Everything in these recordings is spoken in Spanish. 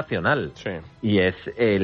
nacional. Sí. Y es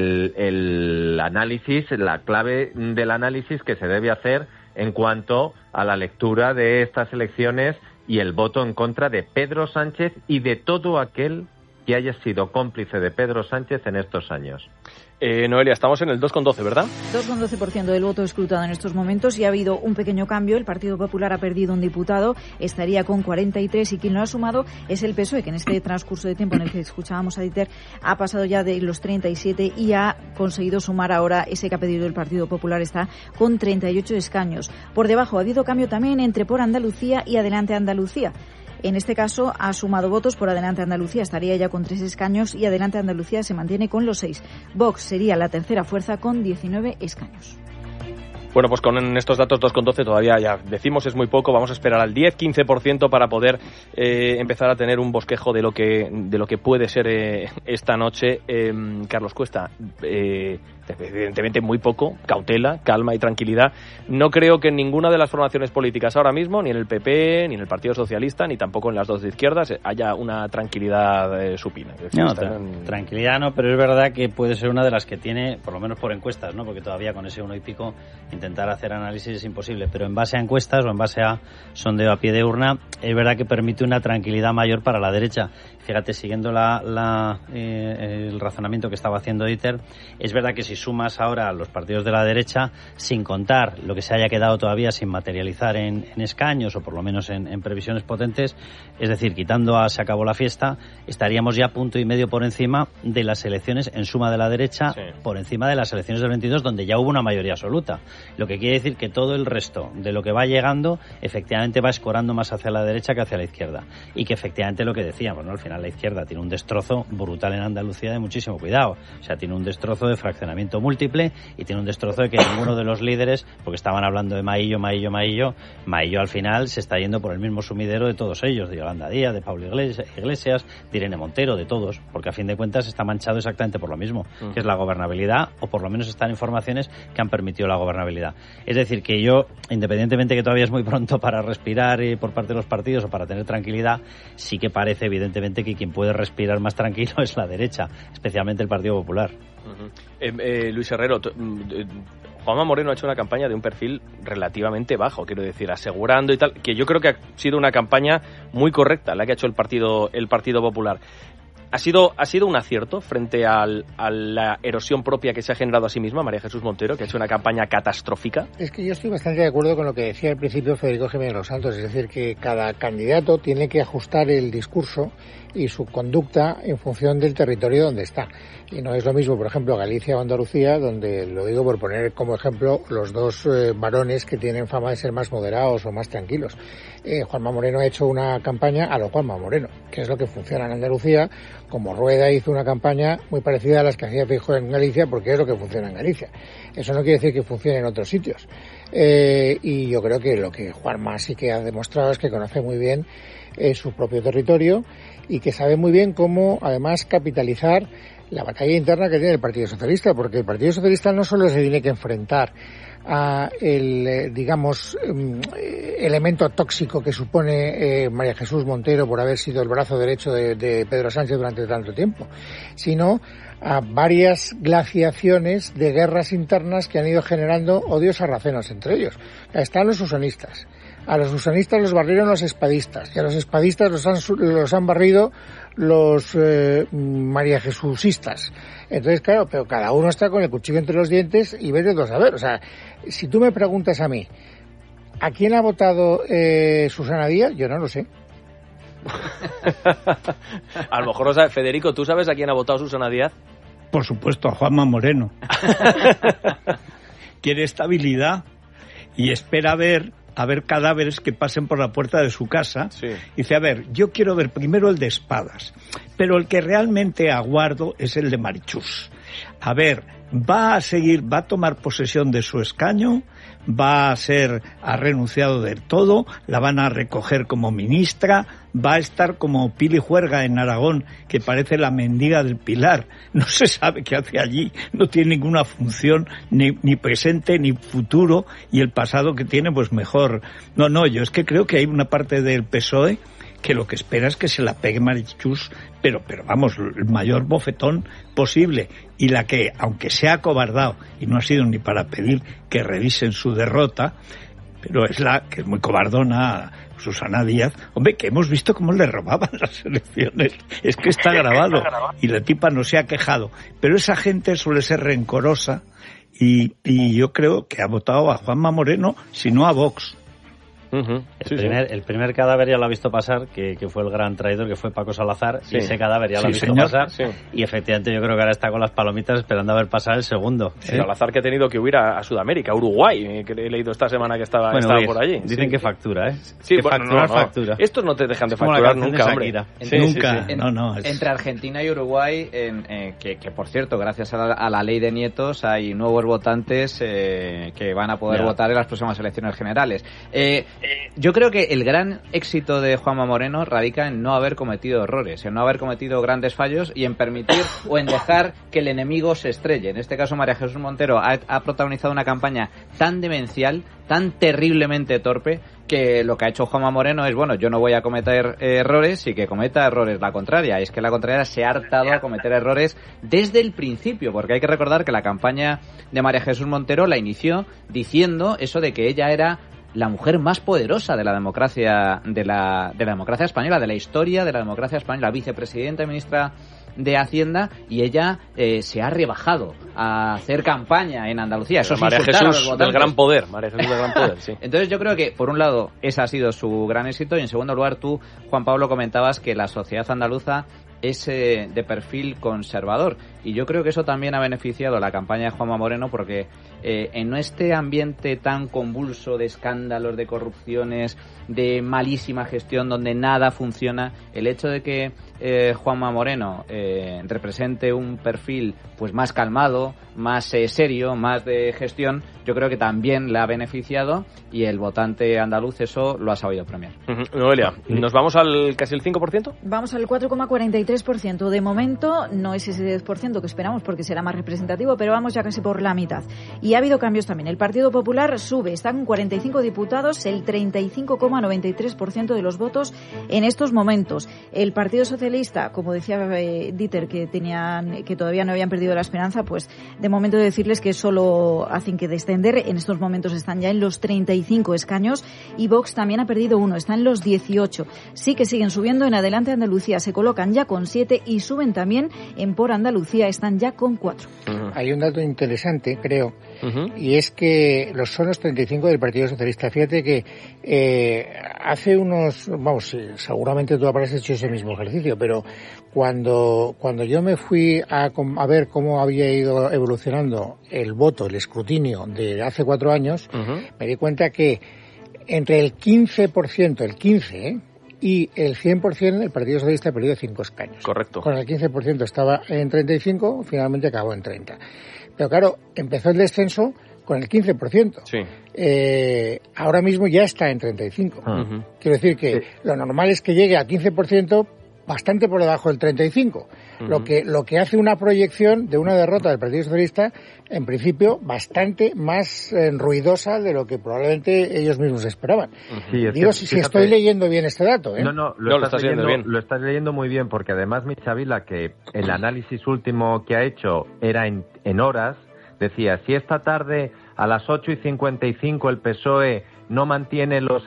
el análisis, la clave del análisis que se debe hacer en cuanto a la lectura de estas elecciones y el voto en contra de Pedro Sánchez y de todo aquel que haya sido cómplice de Pedro Sánchez en estos años. Noelia, estamos en el 2,12, ¿verdad? 2,12% del voto escrutado en estos momentos y ha habido un pequeño cambio. El Partido Popular ha perdido un diputado, estaría con 43 y quien lo ha sumado es el PSOE, que en este transcurso de tiempo en el que escuchábamos a Dieter ha pasado ya de los 37 y ha conseguido sumar ahora ese que ha pedido el Partido Popular, está con 38 escaños. Por debajo ha habido cambio también entre Por Andalucía y Adelante Andalucía. En este caso ha sumado votos. Por Adelante Andalucía estaría ya con 3 escaños y Adelante Andalucía se mantiene con los 6. Vox sería la tercera fuerza con 19 escaños. Bueno, pues con estos datos 2,12 todavía ya decimos es muy poco. Vamos a esperar al 10-15% para poder empezar a tener un bosquejo de lo que puede ser esta noche. Carlos Cuesta, evidentemente muy poco, cautela, calma y tranquilidad. No creo que en ninguna de las formaciones políticas ahora mismo, ni en el PP, ni en el Partido Socialista, ni tampoco en las dos de izquierdas, haya una tranquilidad supina. Es decir, no, tranquilidad no, pero es verdad que puede ser una de las que tiene, por lo menos por encuestas, ¿no? Porque todavía con ese 1 y pico intentar hacer análisis es imposible, pero en base a encuestas o en base a sondeo a pie de urna, es verdad que permite una tranquilidad mayor para la derecha. Fíjate, siguiendo el razonamiento que estaba haciendo Dieter, es verdad que si sumas ahora a los partidos de la derecha, sin contar lo que se haya quedado todavía sin materializar en escaños, o por lo menos en previsiones potentes, es decir, quitando a Se acabó la fiesta, estaríamos ya 1,5 puntos por encima de las elecciones en suma de la derecha, sí, por encima de las elecciones del 22, donde ya hubo una mayoría absoluta. Lo que quiere decir que todo el resto de lo que va llegando, efectivamente va escorando más hacia la derecha que hacia la izquierda. Y que efectivamente lo que decíamos, ¿no? Al final la izquierda tiene un destrozo brutal en Andalucía de muchísimo cuidado. O sea, tiene un destrozo de fraccionamiento múltiple y tiene un destrozo de que ninguno de los líderes, porque estaban hablando de Maillo al final se está yendo por el mismo sumidero de todos ellos, de Yolanda Díaz, de Pablo Iglesias, de Irene Montero, de todos, porque a fin de cuentas está manchado exactamente por lo mismo, que es la gobernabilidad, o por lo menos están informaciones que han permitido la gobernabilidad. Es decir, que yo, independientemente que todavía es muy pronto para respirar por parte de los partidos o para tener tranquilidad, sí que parece evidentemente que quien puede respirar más tranquilo es la derecha, especialmente el Partido Popular. Luis Herrero, Juanma Moreno ha hecho una campaña de un perfil relativamente bajo, quiero decir, asegurando y tal, que yo creo que ha sido una campaña muy correcta la que ha hecho el Partido Popular. ¿Ha sido un acierto frente a la erosión propia que se ha generado a sí misma María Jesús Montero, que ha hecho una campaña catastrófica? Es que yo estoy bastante de acuerdo con lo que decía al principio Federico Jiménez Los Santos, es decir, que cada candidato tiene que ajustar el discurso y su conducta en función del territorio donde está. Y no es lo mismo, por ejemplo, Galicia o Andalucía, donde, lo digo por poner como ejemplo, los dos varones que tienen fama de ser más moderados o más tranquilos. Juanma Moreno ha hecho una campaña a lo Juanma Moreno, que es lo que funciona en Andalucía, como Rueda hizo una campaña muy parecida a las que hacía Feijóo en Galicia, porque es lo que funciona en Galicia. Eso no quiere decir que funcione en otros sitios. Y yo creo que lo que Juanma sí que ha demostrado es que conoce muy bien su propio territorio y que sabe muy bien cómo, además, capitalizar la batalla interna que tiene el Partido Socialista, porque el Partido Socialista no solo se tiene que enfrentar a el, elemento tóxico que supone María Jesús Montero por haber sido el brazo derecho de Pedro Sánchez durante tanto tiempo, sino a varias glaciaciones de guerras internas que han ido generando odios sarracenos entre ellos. Están los usonistas. A los usonistas los barrieron los espadistas, y a los espadistas los han barrido los María Jesúsistas. Entonces, claro, pero cada uno está con el cuchillo entre los dientes y ves de saber. O sea, si tú me preguntas a mí, ¿a quién ha votado Susana Díaz? Yo no lo sé. A lo mejor, o sea, Federico, ¿tú sabes a quién ha votado Susana Díaz? Por supuesto, a Juanma Moreno. Quiere estabilidad y espera ver cadáveres que pasen por la puerta de su casa. Sí. Dice, a ver, yo quiero ver primero el de Espadas, pero el que realmente aguardo es el de Marichus. A ver, va a tomar posesión de su escaño, ha renunciado del todo, la van a recoger como ministra, va a estar como Pili Juerga en Aragón, que parece la mendiga del Pilar, no se sabe qué hace allí, no tiene ninguna función, ni presente ni futuro, y el pasado que tiene pues mejor. No, yo es que creo que hay una parte del PSOE que lo que espera es que se la pegue Marichus, pero vamos, el mayor bofetón posible. Y la que, aunque se ha acobardado, y no ha sido ni para pedir que revisen su derrota, pero es la que es muy cobardona, Susana Díaz, hombre, que hemos visto cómo le robaban las elecciones, es que está grabado, y la tipa no se ha quejado, pero esa gente suele ser rencorosa, y yo creo que ha votado a Juanma Moreno, si no a Vox. Uh-huh. El primer cadáver ya lo ha visto pasar, que fue el gran traidor, que fue Paco Salazar, y ese cadáver ya lo ha visto pasar, y efectivamente yo creo que ahora está con las palomitas esperando a ver pasar el segundo. Salazar que ha tenido que huir a Sudamérica, a Uruguay, que he leído esta semana que estaba por allí. Dicen que factura, ¿eh? Sí, factura. Estos no te dejan de facturar nunca, hombre. Nunca. Entre Argentina y Uruguay, que por cierto, gracias a la ley de nietos, hay nuevos votantes que van a poder votar en las próximas elecciones generales. Yo creo que el gran éxito de Juanma Moreno radica en no haber cometido errores, en no haber cometido grandes fallos y en permitir o en dejar que el enemigo se estrelle. En este caso, María Jesús Montero ha protagonizado una campaña tan demencial, tan terriblemente torpe, que lo que ha hecho Juanma Moreno es, bueno, yo no voy a cometer errores y que cometa errores la contraria. Es que la contraria se ha hartado a cometer errores desde el principio, porque hay que recordar que la campaña de María Jesús Montero la inició diciendo eso de que ella era la mujer más poderosa de la democracia democracia española, de la historia de la democracia española, vicepresidenta y ministra de Hacienda, y ella se ha rebajado a hacer campaña en Andalucía. Eso es María Jesús del gran poder, María Jesús del gran poder, sí. Entonces yo creo que, por un lado, ese ha sido su gran éxito, y en segundo lugar, tú, Juan Pablo, comentabas que la sociedad andaluza es de perfil conservador, y yo creo que eso también ha beneficiado la campaña de Juanma Moreno, porque en este ambiente tan convulso de escándalos, de corrupciones, de malísima gestión, donde nada funciona, el hecho de que Juanma Moreno represente un perfil pues más calmado, más serio, más de gestión, yo creo que también le ha beneficiado, y el votante andaluz eso lo ha sabido premiar. Noelia, ¿nos vamos al casi el 5%? Vamos al 4,43%. De momento no es ese 10% que esperamos, porque será más representativo, pero vamos ya casi por la mitad. Y ha habido cambios también. El Partido Popular sube, está con 45 diputados, el 35,93% de los votos en estos momentos. El Partido Socialista, como decía Dieter, que todavía no habían perdido la esperanza, pues de momento decirles que solo hacen que descender. En estos momentos están ya en los 35 escaños, y Vox también ha perdido uno, está en los 18. Sí que siguen subiendo. En Adelante Andalucía se colocan ya con 7 y suben también en Por Andalucía, están ya con 4. Hay un dato interesante, creo, y es que son los 35 del Partido Socialista. Fíjate que hace unos, seguramente tú habrás hecho ese mismo ejercicio, pero cuando yo me fui a ver cómo había ido evolucionando el voto, el escrutinio de hace 4 años, me di cuenta que entre el 15%, y el 100%, el Partido Socialista ha perdido 5 escaños. Correcto. Con el 15% estaba en 35, finalmente acabó en 30. Pero claro, empezó el descenso con el 15%. Sí. Ahora mismo ya está en 35. Quiero decir que lo normal es que llegue a 15%, bastante por debajo del 35. Lo que hace una proyección de una derrota del Partido Socialista, en principio, bastante más ruidosa de lo que probablemente ellos mismos esperaban. Sí, digo, si estoy leyendo bien este dato, ¿eh? No, lo estás leyendo bien. Lo estás leyendo muy bien, porque además Michavila, que el análisis último que ha hecho era en horas, decía, si esta tarde a las 8:55 el PSOE no mantiene los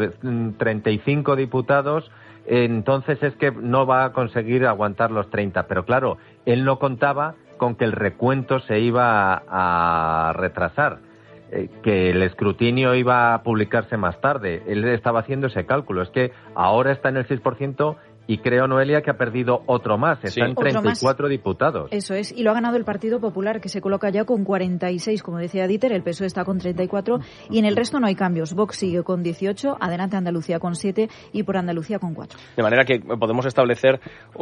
35 diputados, entonces es que no va a conseguir aguantar los 30. Pero claro, él no contaba con que el recuento se iba a retrasar, que el escrutinio iba a publicarse más tarde. Él estaba haciendo ese cálculo. Es que ahora está en el 6%, y creo, Noelia, que ha perdido otro más. Está en 34 diputados. Eso es, y lo ha ganado el Partido Popular, que se coloca ya con 46, como decía Dieter. El PSOE está con 34, y en el resto no hay cambios. Vox sigue con 18, Adelante Andalucía con 7 y Por Andalucía con 4. De manera que podemos establecer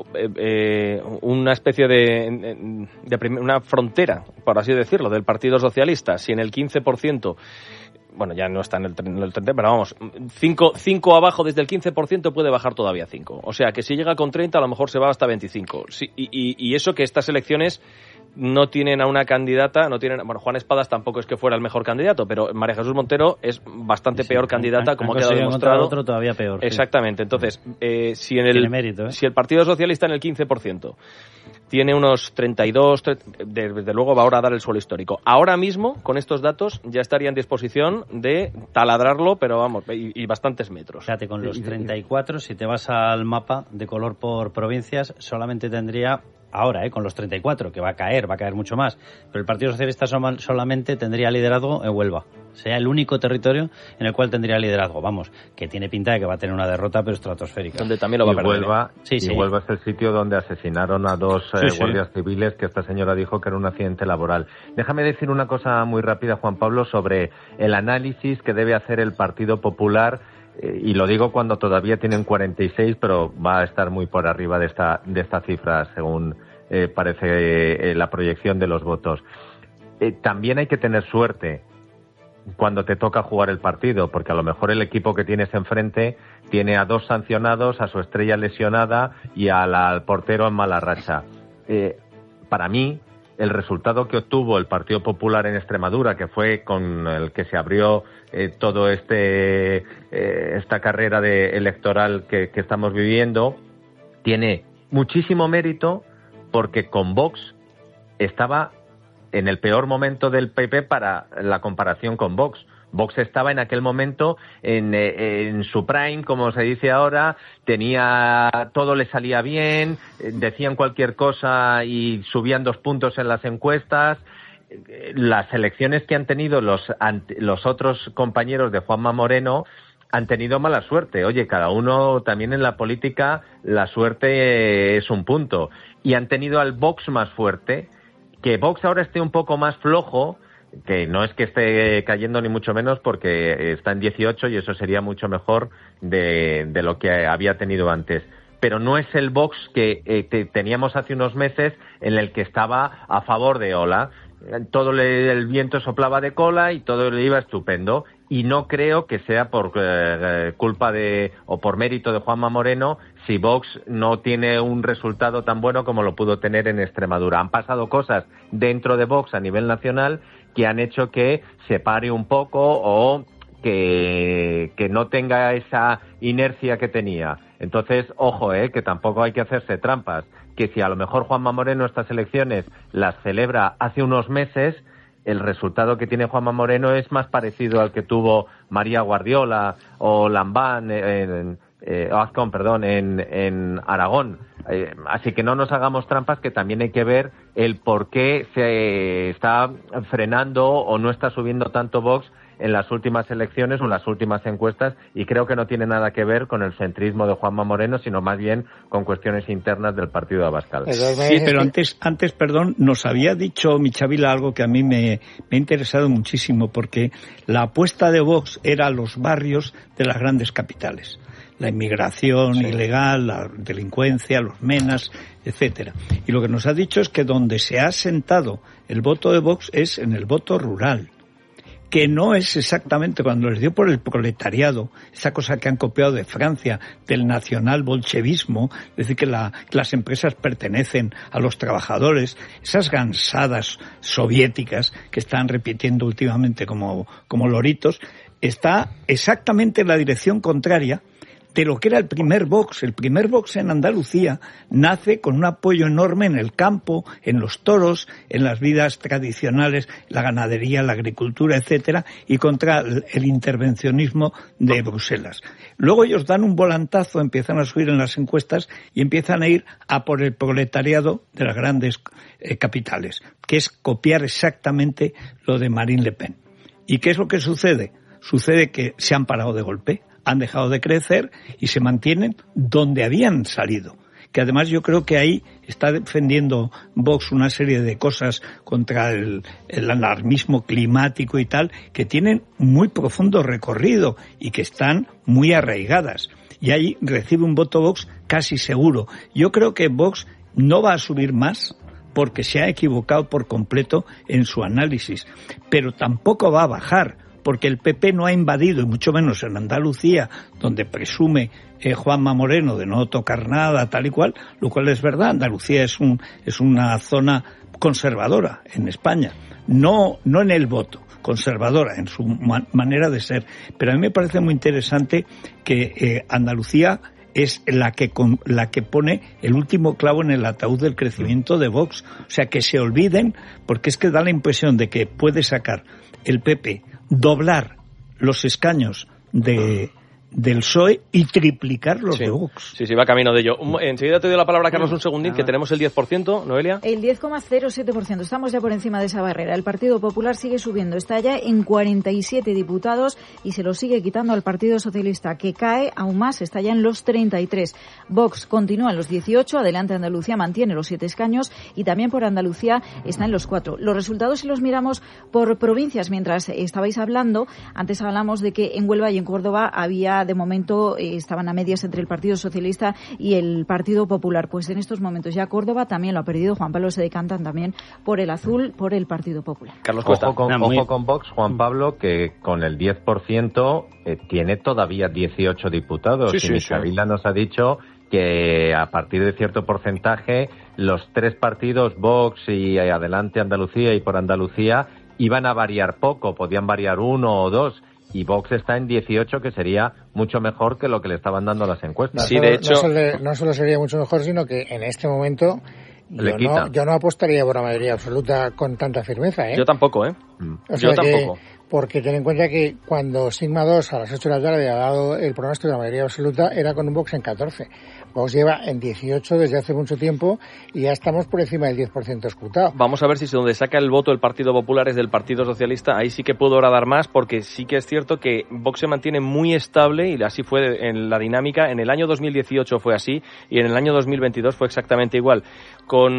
una especie de una frontera, por así decirlo, del Partido Socialista. Si en el 15%... Bueno, ya no está en el 30, pero vamos, 5 abajo desde el 15% puede bajar todavía 5. O sea, que si llega con 30, a lo mejor se va hasta 25. Sí, y eso que estas elecciones no tienen a una candidata, bueno, Juan Espadas tampoco es que fuera el mejor candidato, pero María Jesús Montero es bastante peor candidata, como ha quedado demostrado. Otro todavía peor. Exactamente. Entonces, si el Partido Socialista en el 15% tiene unos 32, desde luego va ahora a dar el suelo histórico. Ahora mismo, con estos datos, ya estaría en disposición de taladrarlo, pero vamos, y bastantes metros. Fíjate, con los 34, si te vas al mapa de color por provincias, solamente tendría... Ahora, con los 34, que va a caer mucho más, pero el Partido Socialista solamente tendría liderazgo en Huelva. Sea el único territorio en el cual tendría liderazgo. Vamos, que tiene pinta de que va a tener una derrota, pero estratosférica. Donde también lo va a perder. Huelva es el sitio donde asesinaron a dos guardias civiles, que esta señora dijo que era un accidente laboral. Déjame decir una cosa muy rápida, Juan Pablo, sobre el análisis que debe hacer el Partido Popular. Y lo digo cuando todavía tienen 46, pero va a estar muy por arriba de esta cifra, según parece la proyección de los votos. También hay que tener suerte cuando te toca jugar el partido, porque a lo mejor el equipo que tienes enfrente tiene a 2 sancionados, a su estrella lesionada y al portero en mala racha. Para mí, el resultado que obtuvo el Partido Popular en Extremadura, que fue con el que se abrió todo esta carrera electoral que estamos viviendo, tiene muchísimo mérito, porque con Vox estaba en el peor momento del PP para la comparación con Vox. Vox estaba en aquel momento en su prime, como se dice ahora, todo le salía bien, decían cualquier cosa y subían 2 puntos en las encuestas. Las elecciones que han tenido los otros compañeros de Juanma Moreno han tenido mala suerte. Oye, cada uno también en la política, la suerte es un punto. Y han tenido al Vox más fuerte. Que Vox ahora esté un poco más flojo, que no es que esté cayendo ni mucho menos, porque está en 18 y eso sería mucho mejor de lo que había tenido antes. Pero no es el Vox que teníamos hace unos meses, en el que estaba a favor de Ola. El viento soplaba de cola y todo le iba estupendo. Y no creo que sea por culpa o por mérito de Juanma Moreno si Vox no tiene un resultado tan bueno como lo pudo tener en Extremadura. Han pasado cosas dentro de Vox a nivel nacional que han hecho que se pare un poco o que no tenga esa inercia que tenía. Entonces, ojo, que tampoco hay que hacerse trampas. Que si a lo mejor Juanma Moreno estas elecciones las celebra hace unos meses, el resultado que tiene Juanma Moreno es más parecido al que tuvo María Guardiola o Lambán, Azcón, en Aragón. Así que no nos hagamos trampas, que también hay que ver el por qué se está frenando o no está subiendo tanto Vox en las últimas elecciones o en las últimas encuestas, y creo que no tiene nada que ver con el centrismo de Juanma Moreno, sino más bien con cuestiones internas del partido de Abascal. Sí, pero antes, perdón, nos había dicho Michavila algo que a mí me ha interesado muchísimo, porque la apuesta de Vox era los barrios de las grandes capitales. La inmigración ilegal, la delincuencia, los menas, etcétera. Y lo que nos ha dicho es que donde se ha sentado el voto de Vox es en el voto rural, que no es exactamente cuando les dio por el proletariado, esa cosa que han copiado de Francia, del nacional bolchevismo, es decir, que las empresas pertenecen a los trabajadores, esas gansadas soviéticas que están repitiendo últimamente como loritos, está exactamente en la dirección contraria de lo que era el primer Vox. El primer Vox en Andalucía nace con un apoyo enorme en el campo, en los toros, en las vidas tradicionales, la ganadería, la agricultura, etcétera, y contra el intervencionismo de Bruselas. Luego ellos dan un volantazo, empiezan a subir en las encuestas y empiezan a ir a por el proletariado de las grandes capitales, que es copiar exactamente lo de Marine Le Pen. ¿Y qué es lo que sucede? Sucede que se han parado de golpe, han dejado de crecer y se mantienen donde habían salido. Que además yo creo que ahí está defendiendo Vox una serie de cosas contra el alarmismo climático y tal, que tienen muy profundo recorrido y que están muy arraigadas. Y ahí recibe un voto Vox casi seguro. Yo creo que Vox no va a subir más, porque se ha equivocado por completo en su análisis, pero tampoco va a bajar, porque el PP no ha invadido, y mucho menos en Andalucía, donde presume Juanma Moreno de no tocar nada, tal y cual, lo cual es verdad. Andalucía es una zona conservadora en España, no en el voto, conservadora en su manera de ser. Pero a mí me parece muy interesante que Andalucía es la que pone el último clavo en el ataúd del crecimiento de Vox. O sea, que se olviden, porque es que da la impresión de que puede sacar el PP, doblar los escaños del PSOE y triplicar los de Vox. Sí, va camino de ello. Enseguida te doy la palabra, Carlos, un segundín, que tenemos el 10%, Noelia. El 10,07%. Estamos ya por encima de esa barrera. El Partido Popular sigue subiendo. Está ya en 47 diputados y se lo sigue quitando al Partido Socialista, que cae aún más. Está ya en los 33. Vox continúa en los 18. Adelante Andalucía mantiene los 7 escaños y también por Andalucía está en los 4. Los resultados, si los miramos por provincias, mientras estabais hablando, antes hablamos de que en Huelva y en Córdoba había, de momento, estaban a medias entre el Partido Socialista y el Partido Popular. Pues en estos momentos ya Córdoba también lo ha perdido. Juan Pablo, se decantan también por el azul, por el Partido Popular. Carlos Cuesta. Ojo con Vox, Juan Pablo, que con el 10% tiene todavía 18 diputados. Y Micaela nos ha dicho que a partir de cierto porcentaje los 3 partidos, Vox y Adelante Andalucía y por Andalucía, iban a variar poco, podían variar 1 o 2. Y Vox está en 18, que sería mucho mejor que lo que le estaban dando las encuestas. Sí, de hecho, no solo sería mucho mejor, sino que en este momento yo no apostaría por la mayoría absoluta con tanta firmeza, ¿eh? Yo tampoco, Yo tampoco. Porque ten en cuenta que cuando Sigma 2 a las 8 de la tarde ha dado el pronóstico de la mayoría absoluta, era con un Vox en 14. Vox lleva en 18 desde hace mucho tiempo y ya estamos por encima del 10% escrutado. Vamos a ver si donde saca el voto el Partido Popular es del Partido Socialista. Ahí sí que puedo ahora dar más, porque sí que es cierto que Vox se mantiene muy estable y así fue en la dinámica. En el año 2018 fue así y en el año 2022 fue exactamente igual. Con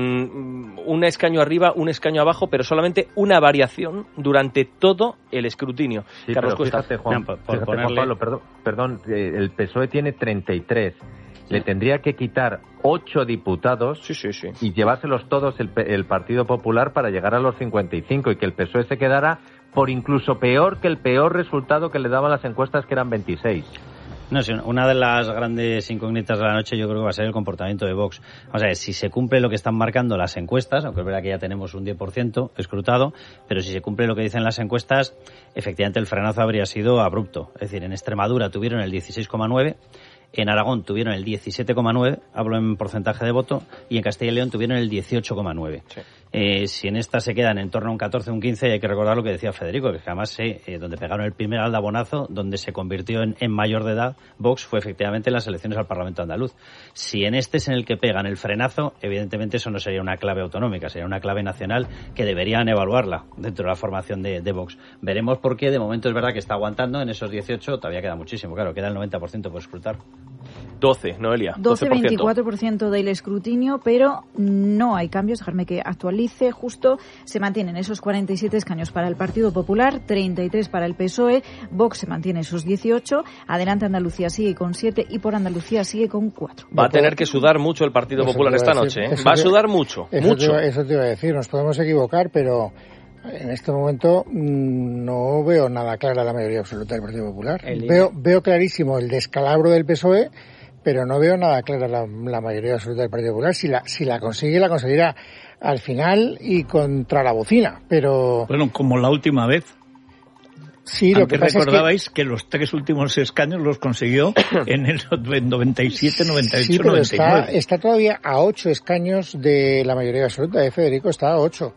un escaño arriba, un escaño abajo, pero solamente una variación durante todo el escrutinio. Sí, Carlos pero fíjate, Juan Pablo, perdón, el PSOE tiene 33. Le tendría que quitar 8 diputados y llevárselos todos el Partido Popular para llegar a los 55 y que el PSOE se quedara por incluso peor que el peor resultado que le daban las encuestas, que eran 26. No, sí, una de las grandes incógnitas de la noche yo creo que va a ser el comportamiento de Vox. Vamos a ver, si se cumple lo que están marcando las encuestas, aunque es verdad que ya tenemos un 10% escrutado, pero si se cumple lo que dicen las encuestas, efectivamente el frenazo habría sido abrupto. Es decir, en Extremadura tuvieron el 16,9%, en Aragón tuvieron el 17,9%, hablo en porcentaje de voto, y en Castilla y León tuvieron el 18,9%. Sí. Si en esta se quedan en torno a un 14, un 15, hay que recordar lo que decía Federico, que además donde pegaron el primer aldabonazo, donde se convirtió en mayor de edad, Vox, fue efectivamente en las elecciones al Parlamento andaluz. Si en este es en el que pegan el frenazo, evidentemente eso no sería una clave autonómica, sería una clave nacional que deberían evaluarla dentro de la formación de Vox. Veremos por qué, de momento es verdad que está aguantando en esos 18, todavía queda muchísimo, claro, queda el 90% por escrutar. 12, Noelia. 12-24% del escrutinio, pero no hay cambios. Dejarme que actualice. Justo se mantienen esos 47 escaños para el Partido Popular, 33 para el PSOE. Vox se mantiene esos 18. Adelante Andalucía sigue con 7 y por Andalucía sigue con 4. Va a tener que sudar mucho el Partido Popular esta noche. Va a sudar mucho. Eso te iba a decir. Nos podemos equivocar, pero en este momento no veo nada clara la mayoría absoluta del Partido Popular. Veo clarísimo el descalabro del PSOE, pero no veo nada clara la mayoría absoluta del Partido Popular. Si la consigue, la conseguirá al final y contra la bocina, pero... Bueno, como la última vez. Sí, lo que pasa recordabais es que los 3 últimos escaños los consiguió en el 97, 98, sí, pero 99. Está todavía a 8 escaños de la mayoría absoluta. Federico está a 8.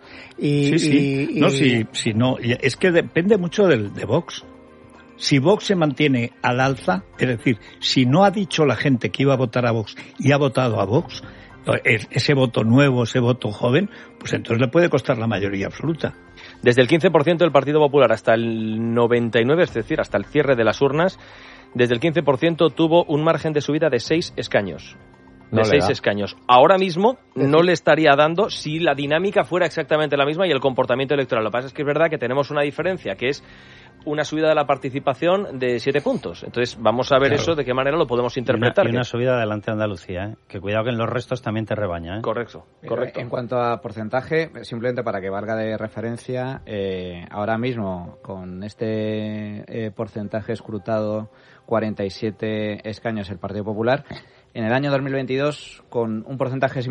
Es que depende mucho de Vox. Si Vox se mantiene al alza, es decir, si no ha dicho la gente que iba a votar a Vox y ha votado a Vox, ese voto nuevo, ese voto joven, pues entonces le puede costar la mayoría absoluta. Desde el 15% del Partido Popular hasta el 99%, es decir, hasta el cierre de las urnas, desde el 15% tuvo un margen de subida de 6 escaños. De 6 escaños. Ahora mismo no le estaría dando si la dinámica fuera exactamente la misma y el comportamiento electoral. Lo que pasa es que es verdad que tenemos una diferencia, que es una subida de la participación de 7 puntos. Entonces vamos a ver eso, de qué manera lo podemos interpretar. Y una subida adelante a Andalucía, que cuidado que en los restos también te rebaña. Correcto. En cuanto a porcentaje, simplemente para que valga de referencia, ahora mismo con este porcentaje escrutado, 47 escaños el Partido Popular. En el año 2022, con un porcentaje similar,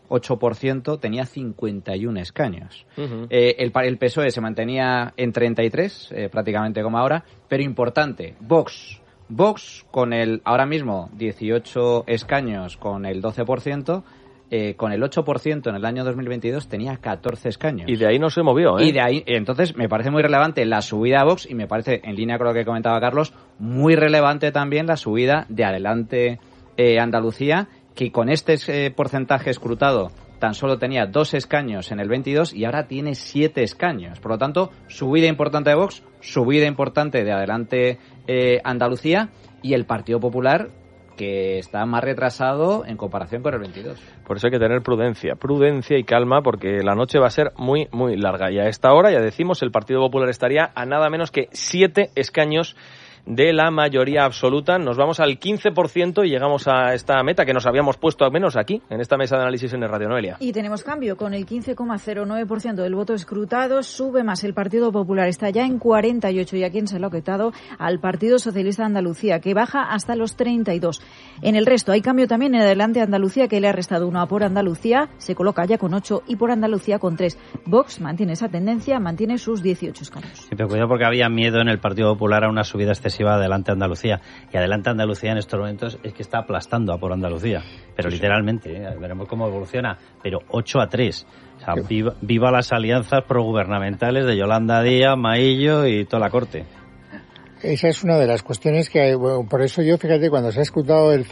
8%, tenía 51 escaños. El PSOE se mantenía en 33, prácticamente como ahora, pero importante, Vox con ahora mismo 18 escaños con el 12%, con el 8% en el año 2022 tenía 14 escaños. Y de ahí no se movió, ¿eh? Y de ahí, entonces, me parece muy relevante la subida de Vox y me parece, en línea con lo que comentaba Carlos, muy relevante también la subida de Adelante Andalucía, que con este porcentaje escrutado tan solo tenía 2 escaños en el 22 y ahora tiene 7 escaños. Por lo tanto, subida importante de Vox, subida importante de Adelante Andalucía, y el Partido Popular, que está más retrasado en comparación con el 22. Por eso hay que tener prudencia y calma, porque la noche va a ser muy, muy larga. Y a esta hora, ya decimos, el Partido Popular estaría a nada menos que 7 escaños de la mayoría absoluta. Nos vamos al 15% y llegamos a esta meta que nos habíamos puesto al menos aquí, en esta mesa de análisis en el Radio Noelia. Y tenemos cambio, con el 15,09% del voto escrutado, sube más el Partido Popular, está ya en 48, y a quien se lo ha quitado al Partido Socialista de Andalucía, que baja hasta los 32. En el resto hay cambio también en Adelante Andalucía, que le ha restado 1 a Por Andalucía, se coloca ya con 8, y Por Andalucía con 3. Vox mantiene esa tendencia, mantiene sus 18 escaños. Sí, pero cuidado, porque había miedo en el Partido Popular a una subida excesiva Adelante Andalucía, y Adelante Andalucía en estos momentos es que está aplastando a Por Andalucía, pero literalmente, veremos cómo evoluciona, pero 8-3, o sea, viva las alianzas progubernamentales de Yolanda Díaz, Maillo y toda la corte. Esa es una de las cuestiones que hay. Bueno, por eso yo, fíjate, cuando se ha escrutado el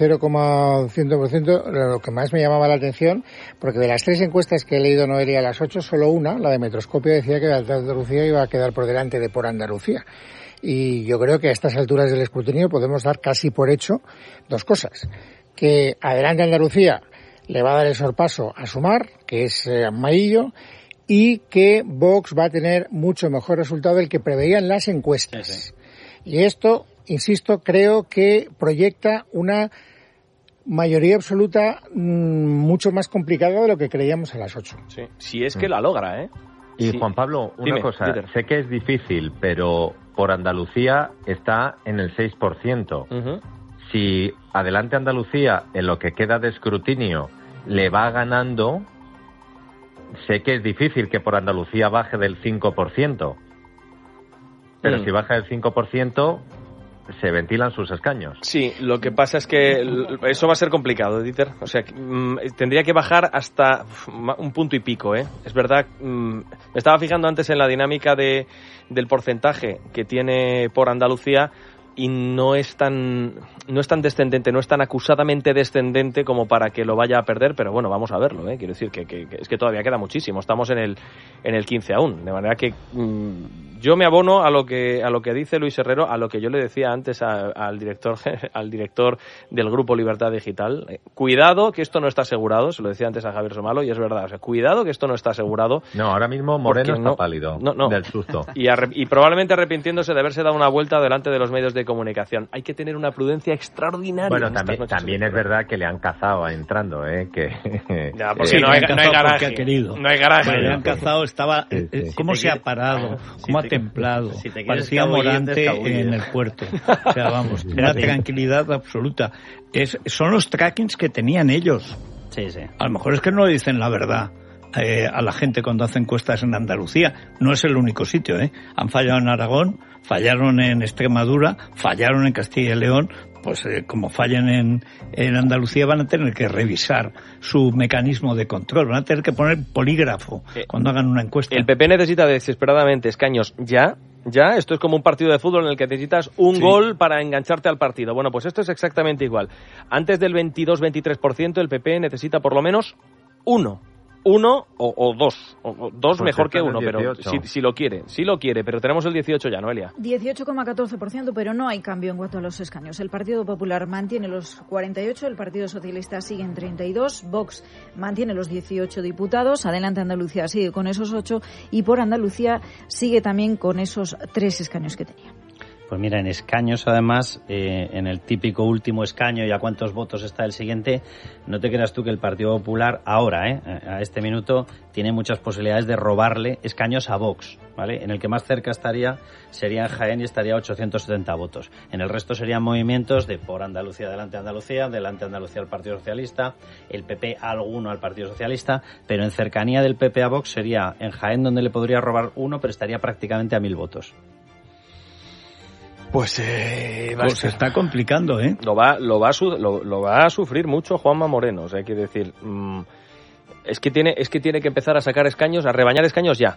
0,1%, lo que más me llamaba la atención, porque de las 3 encuestas que he leído Noelia a las 8, solo una, la de Metroscopio, decía que Adelante Andalucía iba a quedar por delante de Por Andalucía. Y yo creo que a estas alturas del escrutinio podemos dar casi por hecho 2 cosas. Que Adelante Andalucía le va a dar el sorpaso a Sumar, que es Maillo, y que Vox va a tener mucho mejor resultado del que preveían las encuestas. Sí. Y esto, insisto, creo que proyecta una mayoría absoluta mucho más complicada de lo que creíamos a las 8. Sí, si es que la logra, ¿eh? Y sí. Juan Pablo, una cosa, Peter. Sé que es difícil, pero Por Andalucía está en el 6%. Uh-huh. Si Adelante Andalucía, en lo que queda de escrutinio, le va ganando, sé que es difícil que Por Andalucía baje del 5%. Pero si baja del 5%, se ventilan sus escaños. Sí, lo que pasa es que eso va a ser complicado, Dieter. O sea, tendría que bajar hasta un punto y pico, ¿eh? Es verdad, me estaba fijando antes en la dinámica del porcentaje que tiene Por Andalucía, y no es tan descendente, no es tan acusadamente descendente como para que lo vaya a perder, pero bueno, vamos a verlo, ¿eh? Quiero decir que es que todavía queda muchísimo, estamos en el 15 aún, de manera que yo me abono a lo que dice Luis Herrero, a lo que yo le decía antes al director del Grupo Libertad Digital. Cuidado que esto no está asegurado, se lo decía antes a Javier Somalo, y es verdad, o sea, cuidado que esto no está asegurado. No, ahora mismo Moreno está pálido del susto. Y probablemente arrepintiéndose de haberse dado una vuelta delante de los medios de comunicación. Hay que tener una prudencia extraordinaria. Bueno, también es verdad que le han cazado entrando, que ya, porque no hay garaje. No hay garaje. Bueno, le han cazado, estaba cómo se ha parado, cómo ha templado, parecía Morante en el puerto. O sea, vamos, una tranquilidad absoluta. Son los trackings que tenían ellos. Sí, sí. A lo mejor es que no dicen la verdad a la gente cuando hacen encuestas en Andalucía. No es el único sitio, Han fallado en Aragón, fallaron en Extremadura, fallaron en Castilla y León. Pues como fallen en Andalucía, van a tener que revisar su mecanismo de control, van a tener que poner polígrafo cuando hagan una encuesta. El PP necesita desesperadamente escaños ya, esto es como un partido de fútbol en el que necesitas un gol para engancharte al partido. Bueno, pues esto es exactamente igual. Antes del 22-23%, el PP necesita por lo menos uno o dos pues mejor que uno, pero si lo quiere, pero tenemos el 18 ya, Noelia. 18,14%, pero no hay cambio en cuanto a los escaños. El Partido Popular mantiene los 48, el Partido Socialista sigue en 32, Vox mantiene los 18 diputados, Adelante Andalucía sigue con esos 8 y Por Andalucía sigue también con esos 3 escaños que tenía. Pues mira, en escaños, además, en el típico último escaño y a cuántos votos está el siguiente, no te creas tú que el Partido Popular ahora, a este minuto, tiene muchas posibilidades de robarle escaños a Vox, ¿vale? En el que más cerca estaría sería en Jaén y estaría a 870 votos. En el resto serían movimientos de por Andalucía, delante Andalucía al Partido Socialista, el PP alguno al Partido Socialista, pero en cercanía del PP a Vox sería en Jaén donde le podría robar uno, pero estaría prácticamente a 1000 votos. Pues se está complicando, ¿eh? Lo va a sufrir mucho Juanma Moreno, o sea, hay que decir, es que tiene que empezar a sacar escaños, a rebañar escaños ya,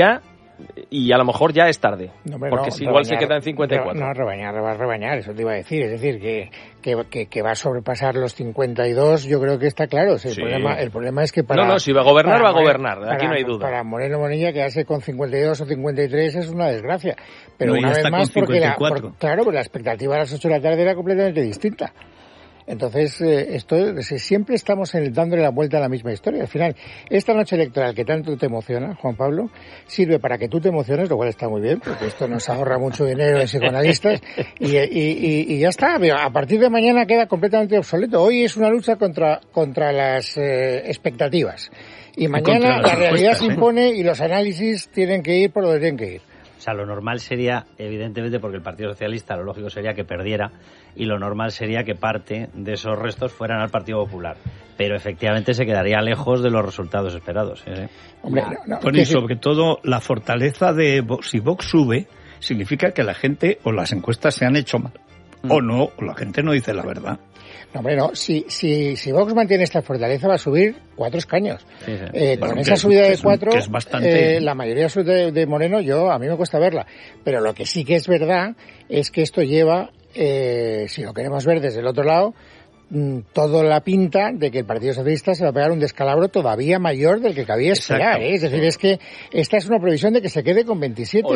y a lo mejor ya es tarde, porque si igual se queda en 54. No, rebañar, eso te iba a decir, es decir, que va a sobrepasar los 52, yo creo que está claro. Sí. El problema es que si va a gobernar, va a gobernar, aquí no hay duda. Para Moreno Bonilla quedarse con 52 o 53 es una desgracia, pero no, una vez más porque la expectativa a las 8 de la tarde era completamente distinta. Entonces, siempre estamos dándole la vuelta a la misma historia. Al final, esta noche electoral que tanto te emociona, Juan Pablo, sirve para que tú te emociones, lo cual está muy bien, porque esto nos ahorra mucho dinero en psicoanalistas, y ya está. A partir de mañana queda completamente obsoleto. Hoy es una lucha contra las expectativas. Y mañana la realidad se impone y los análisis tienen que ir por donde tienen que ir. O sea, lo normal sería, evidentemente, porque el Partido Socialista, lo lógico sería que perdiera, y lo normal sería que parte de esos restos fueran al Partido Popular. Pero efectivamente se quedaría lejos de los resultados esperados. Hombre, y sobre todo, la fortaleza de Vox, si Vox sube, significa que la gente o las encuestas se han hecho mal, o no, o la gente no dice la verdad. No, hombre, no. Si Vox mantiene esta fortaleza, va a subir 4 escaños. Sí. Con esa subida de 4, la mayoría de Moreno, a mí me cuesta verla. Pero lo que sí que es verdad es que esto lleva, si lo queremos ver desde el otro lado, toda la pinta de que el Partido Socialista se va a pegar un descalabro todavía mayor del que cabía esperar. Es decir, es que esta es una previsión de que se quede con 27,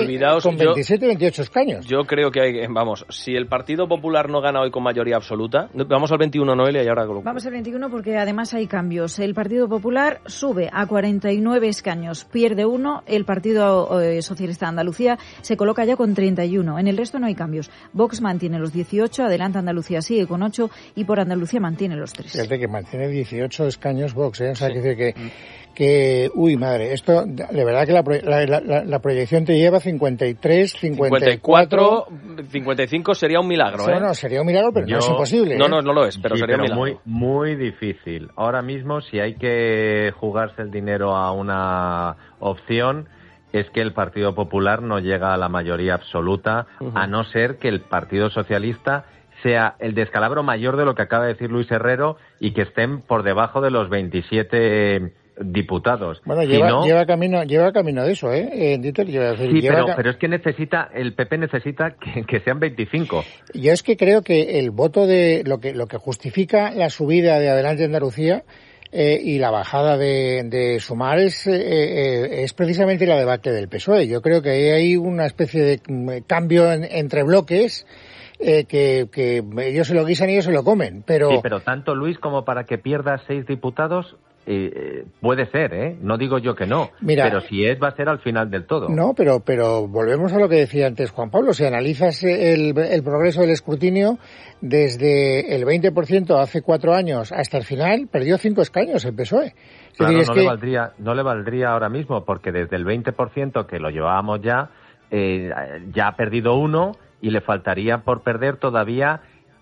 28 escaños. Yo creo que si el Partido Popular no gana hoy con mayoría absoluta, vamos al 21, Noelia, y ahora vamos al 21 porque además hay cambios. El Partido Popular sube a 49 escaños, pierde 1, el Partido Socialista de Andalucía se coloca ya con 31. En el resto no hay cambios. Vox mantiene los 18, Adelante Andalucía sigue con 8 y por Andalucía mantiene los 3. Fíjate que mantiene 18 escaños Vox, O sea, sí. Que decir que uy, madre, esto, de verdad que la proyección te lleva 53, 54... 55 sería un milagro, No, sería un milagro, pero no es imposible. No lo es, pero sería un milagro. Muy, muy difícil. Ahora mismo, si hay que jugarse el dinero a una opción, es que el Partido Popular no llega a la mayoría absoluta, a no ser que el Partido Socialista sea el descalabro mayor de lo que acaba de decir Luis Herrero y que estén por debajo de los 27 diputados. Bueno, lleva camino de eso, Dieter, pero es que el PP necesita que sean 25. Yo es que creo que el voto de lo que justifica la subida de Adelante Andalucía y la bajada de Sumar es precisamente la debate del PSOE. Yo creo que hay una especie de cambio entre bloques. Que ellos se lo guisan y ellos se lo comen, pero... Sí, pero tanto Luis como para que pierda 6 diputados puede ser, no digo yo que no. Mira, pero si va a ser al final del todo. No, pero volvemos a lo que decía antes Juan Pablo. Si analizas el progreso del escrutinio, desde el 20% hace 4 años hasta el final, perdió 5 escaños el PSOE. Claro, no le valdría ahora mismo, porque desde el 20% que lo llevábamos ya ha perdido 1 y le faltaría por perder todavía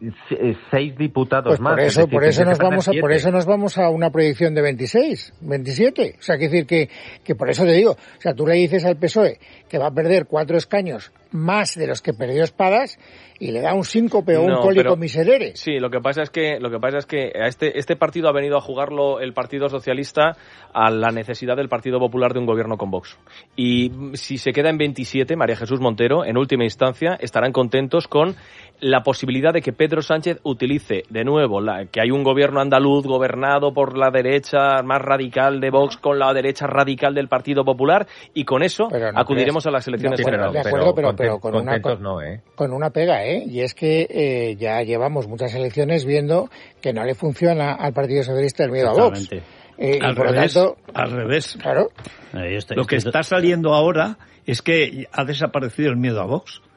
6 diputados más. Por eso nos vamos a una proyección de 26, 27. O sea, que decir que por eso te digo, o sea, tú le dices al PSOE que va a perder 4 escaños más de los que perdió Espadas y le da un síncope o un cólico miserere. Sí, lo que pasa es que a este partido ha venido a jugarlo el Partido Socialista a la necesidad del Partido Popular de un gobierno con Vox. Y si se queda en 27, María Jesús Montero, en última instancia, estarán contentos con la posibilidad de que Pedro Sánchez utilice de nuevo que hay un gobierno andaluz gobernado por la derecha más radical de Vox con la derecha radical del Partido Popular, y con eso acudiremos a las elecciones generales. De acuerdo, pero con una pega, y es que ya llevamos muchas elecciones viendo que no le funciona al Partido Socialista el miedo a Vox. Al revés. Claro. Lo que está saliendo ahora es que ha desaparecido el miedo a Vox.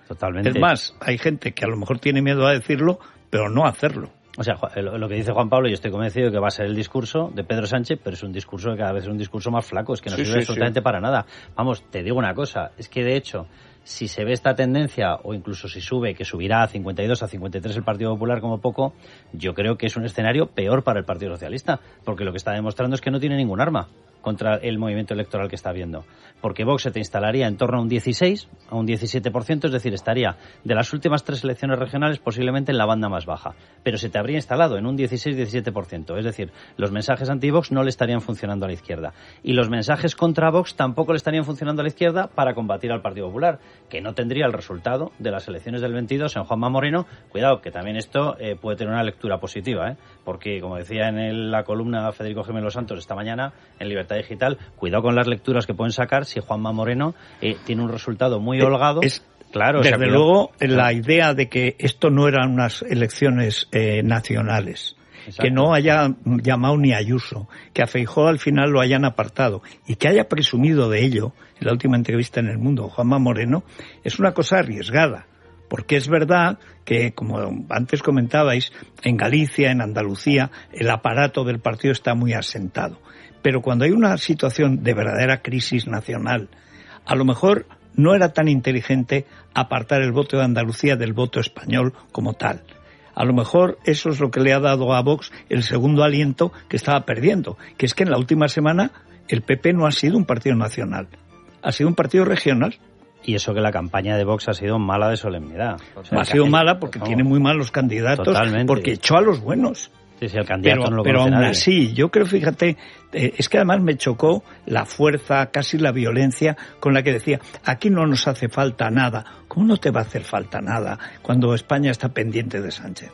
Totalmente. Es más, hay gente que a lo mejor tiene miedo a decirlo, pero no a hacerlo. O sea, lo que dice Juan Pablo, yo estoy convencido de que va a ser el discurso de Pedro Sánchez, pero es un discurso que cada vez es un discurso más flaco, es que no sirve absolutamente para nada. Vamos, te digo una cosa, es que de hecho, si se ve esta tendencia, o incluso si sube, que subirá a 52, a 53 el Partido Popular como poco, yo creo que es un escenario peor para el Partido Socialista, porque lo que está demostrando es que no tiene ningún arma contra el movimiento electoral que está viendo. Porque Vox se te instalaría en torno a un 16, a un 17%, es decir, estaría de las últimas 3 elecciones regionales posiblemente en la banda más baja. Pero se te habría instalado en un 16-17%. Es decir, los mensajes anti-Vox no le estarían funcionando a la izquierda. Y los mensajes contra Vox tampoco le estarían funcionando a la izquierda para combatir al Partido Popular, que no tendría el resultado de las elecciones del 22 en Juanma Moreno. Cuidado, que también esto puede tener una lectura positiva, porque, como decía en la columna Federico Jiménez Los Santos esta mañana, en Libertad Digital, cuidado con las lecturas que pueden sacar si Juanma Moreno tiene un resultado muy holgado. Claro, desde luego, la idea de que esto no eran unas elecciones nacionales, exacto, que no haya llamado ni a Ayuso, que a Feijóo al final lo hayan apartado y que haya presumido de ello en la última entrevista en El Mundo Juanma Moreno, es una cosa arriesgada. Porque es verdad que, como antes comentabais, en Galicia, en Andalucía, el aparato del partido está muy asentado. Pero cuando hay una situación de verdadera crisis nacional, a lo mejor no era tan inteligente apartar el voto de Andalucía del voto español como tal. A lo mejor eso es lo que le ha dado a Vox el segundo aliento que estaba perdiendo, que es que en la última semana el PP no ha sido un partido nacional, ha sido un partido regional. Y eso que la campaña de Vox ha sido mala de solemnidad. O sea, ha sido mala porque tiene muy malos candidatos, totalmente, porque echó a los buenos. Sí, el candidato no lo pero aún nadie. Así, yo creo, fíjate, es que además me chocó la fuerza, casi la violencia con la que decía, aquí no nos hace falta nada. ¿Cómo no te va a hacer falta nada cuando España está pendiente de Sánchez?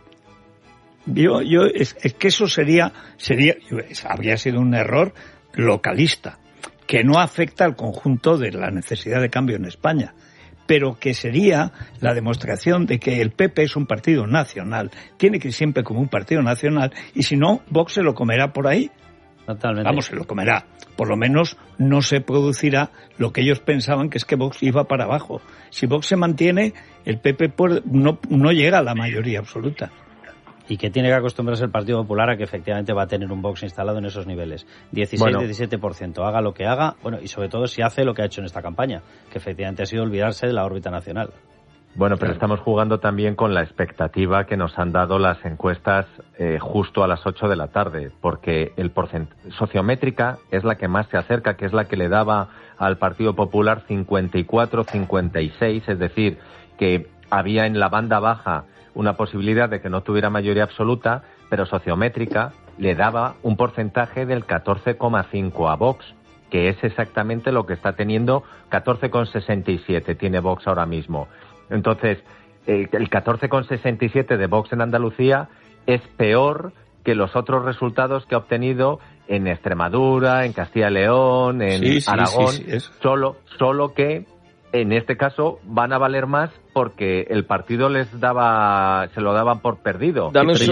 Es que eso habría sido un error localista, que no afecta al conjunto de la necesidad de cambio en España, pero que sería la demostración de que el PP es un partido nacional, tiene que ir siempre como un partido nacional, y si no, Vox se lo comerá por ahí. Totalmente. Vamos, se lo comerá. Por lo menos no se producirá lo que ellos pensaban, que es que Vox iba para abajo. Si Vox se mantiene, el PP no llega a la mayoría absoluta. Y que tiene que acostumbrarse el Partido Popular a que efectivamente va a tener un Vox instalado en esos niveles. 16-17%, haga lo que haga, y sobre todo si hace lo que ha hecho en esta campaña, que efectivamente ha sido olvidarse de la órbita nacional. Bueno, pero estamos jugando también con la expectativa que nos han dado las encuestas justo a las 8 de la tarde, porque el sociométrica es la que más se acerca, que es la que le daba al Partido Popular 54-56, es decir, que había en la banda baja una posibilidad de que no tuviera mayoría absoluta, pero sociométrica le daba un porcentaje del 14,5 a Vox, que es exactamente lo que está teniendo, 14,67 tiene Vox ahora mismo. Entonces, el 14,67 de Vox en Andalucía es peor que los otros resultados que ha obtenido en Extremadura, en Castilla y León, en Aragón, solo que en este caso van a valer más porque el partido se lo daban por perdido. Dame un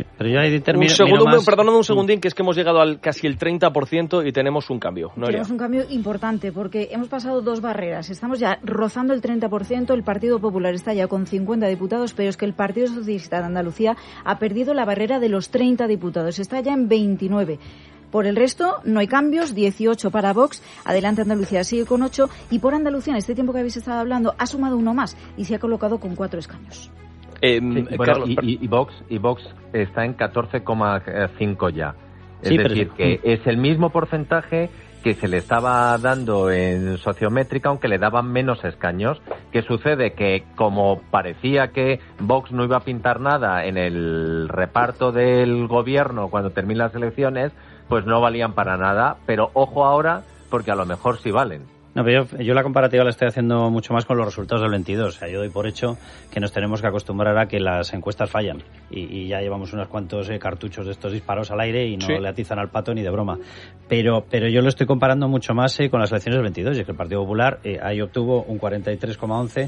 segundín, que es que hemos llegado al casi el 30% y tenemos un cambio. Tenemos un cambio importante porque hemos pasado 2 barreras. Estamos ya rozando el 30%, el Partido Popular está ya con 50 diputados, pero es que el Partido Socialista de Andalucía ha perdido la barrera de los 30 diputados, está ya en 29. Por el resto, no hay cambios, 18 para Vox, Adelante Andalucía sigue con 8, y por Andalucía, en este tiempo que habéis estado hablando, ha sumado uno más y se ha colocado con 4 escaños. Carlos, y Vox está en 14,5 ya. Es decir, que es el mismo porcentaje que se le estaba dando en sociométrica, aunque le daban menos escaños. ¿Qué sucede? Que como parecía que Vox no iba a pintar nada en el reparto del gobierno cuando terminen las elecciones, pues no valían para nada, pero ojo ahora, porque a lo mejor sí valen. No, pero yo la comparativa la estoy haciendo mucho más con los resultados del 22. O sea, yo doy por hecho que nos tenemos que acostumbrar a que las encuestas fallan. Y ya llevamos unos cuantos cartuchos de estos disparos al aire y no le atizan al pato ni de broma. Pero yo lo estoy comparando mucho más con las elecciones del 22. Y es que el Partido Popular ahí obtuvo un 43,11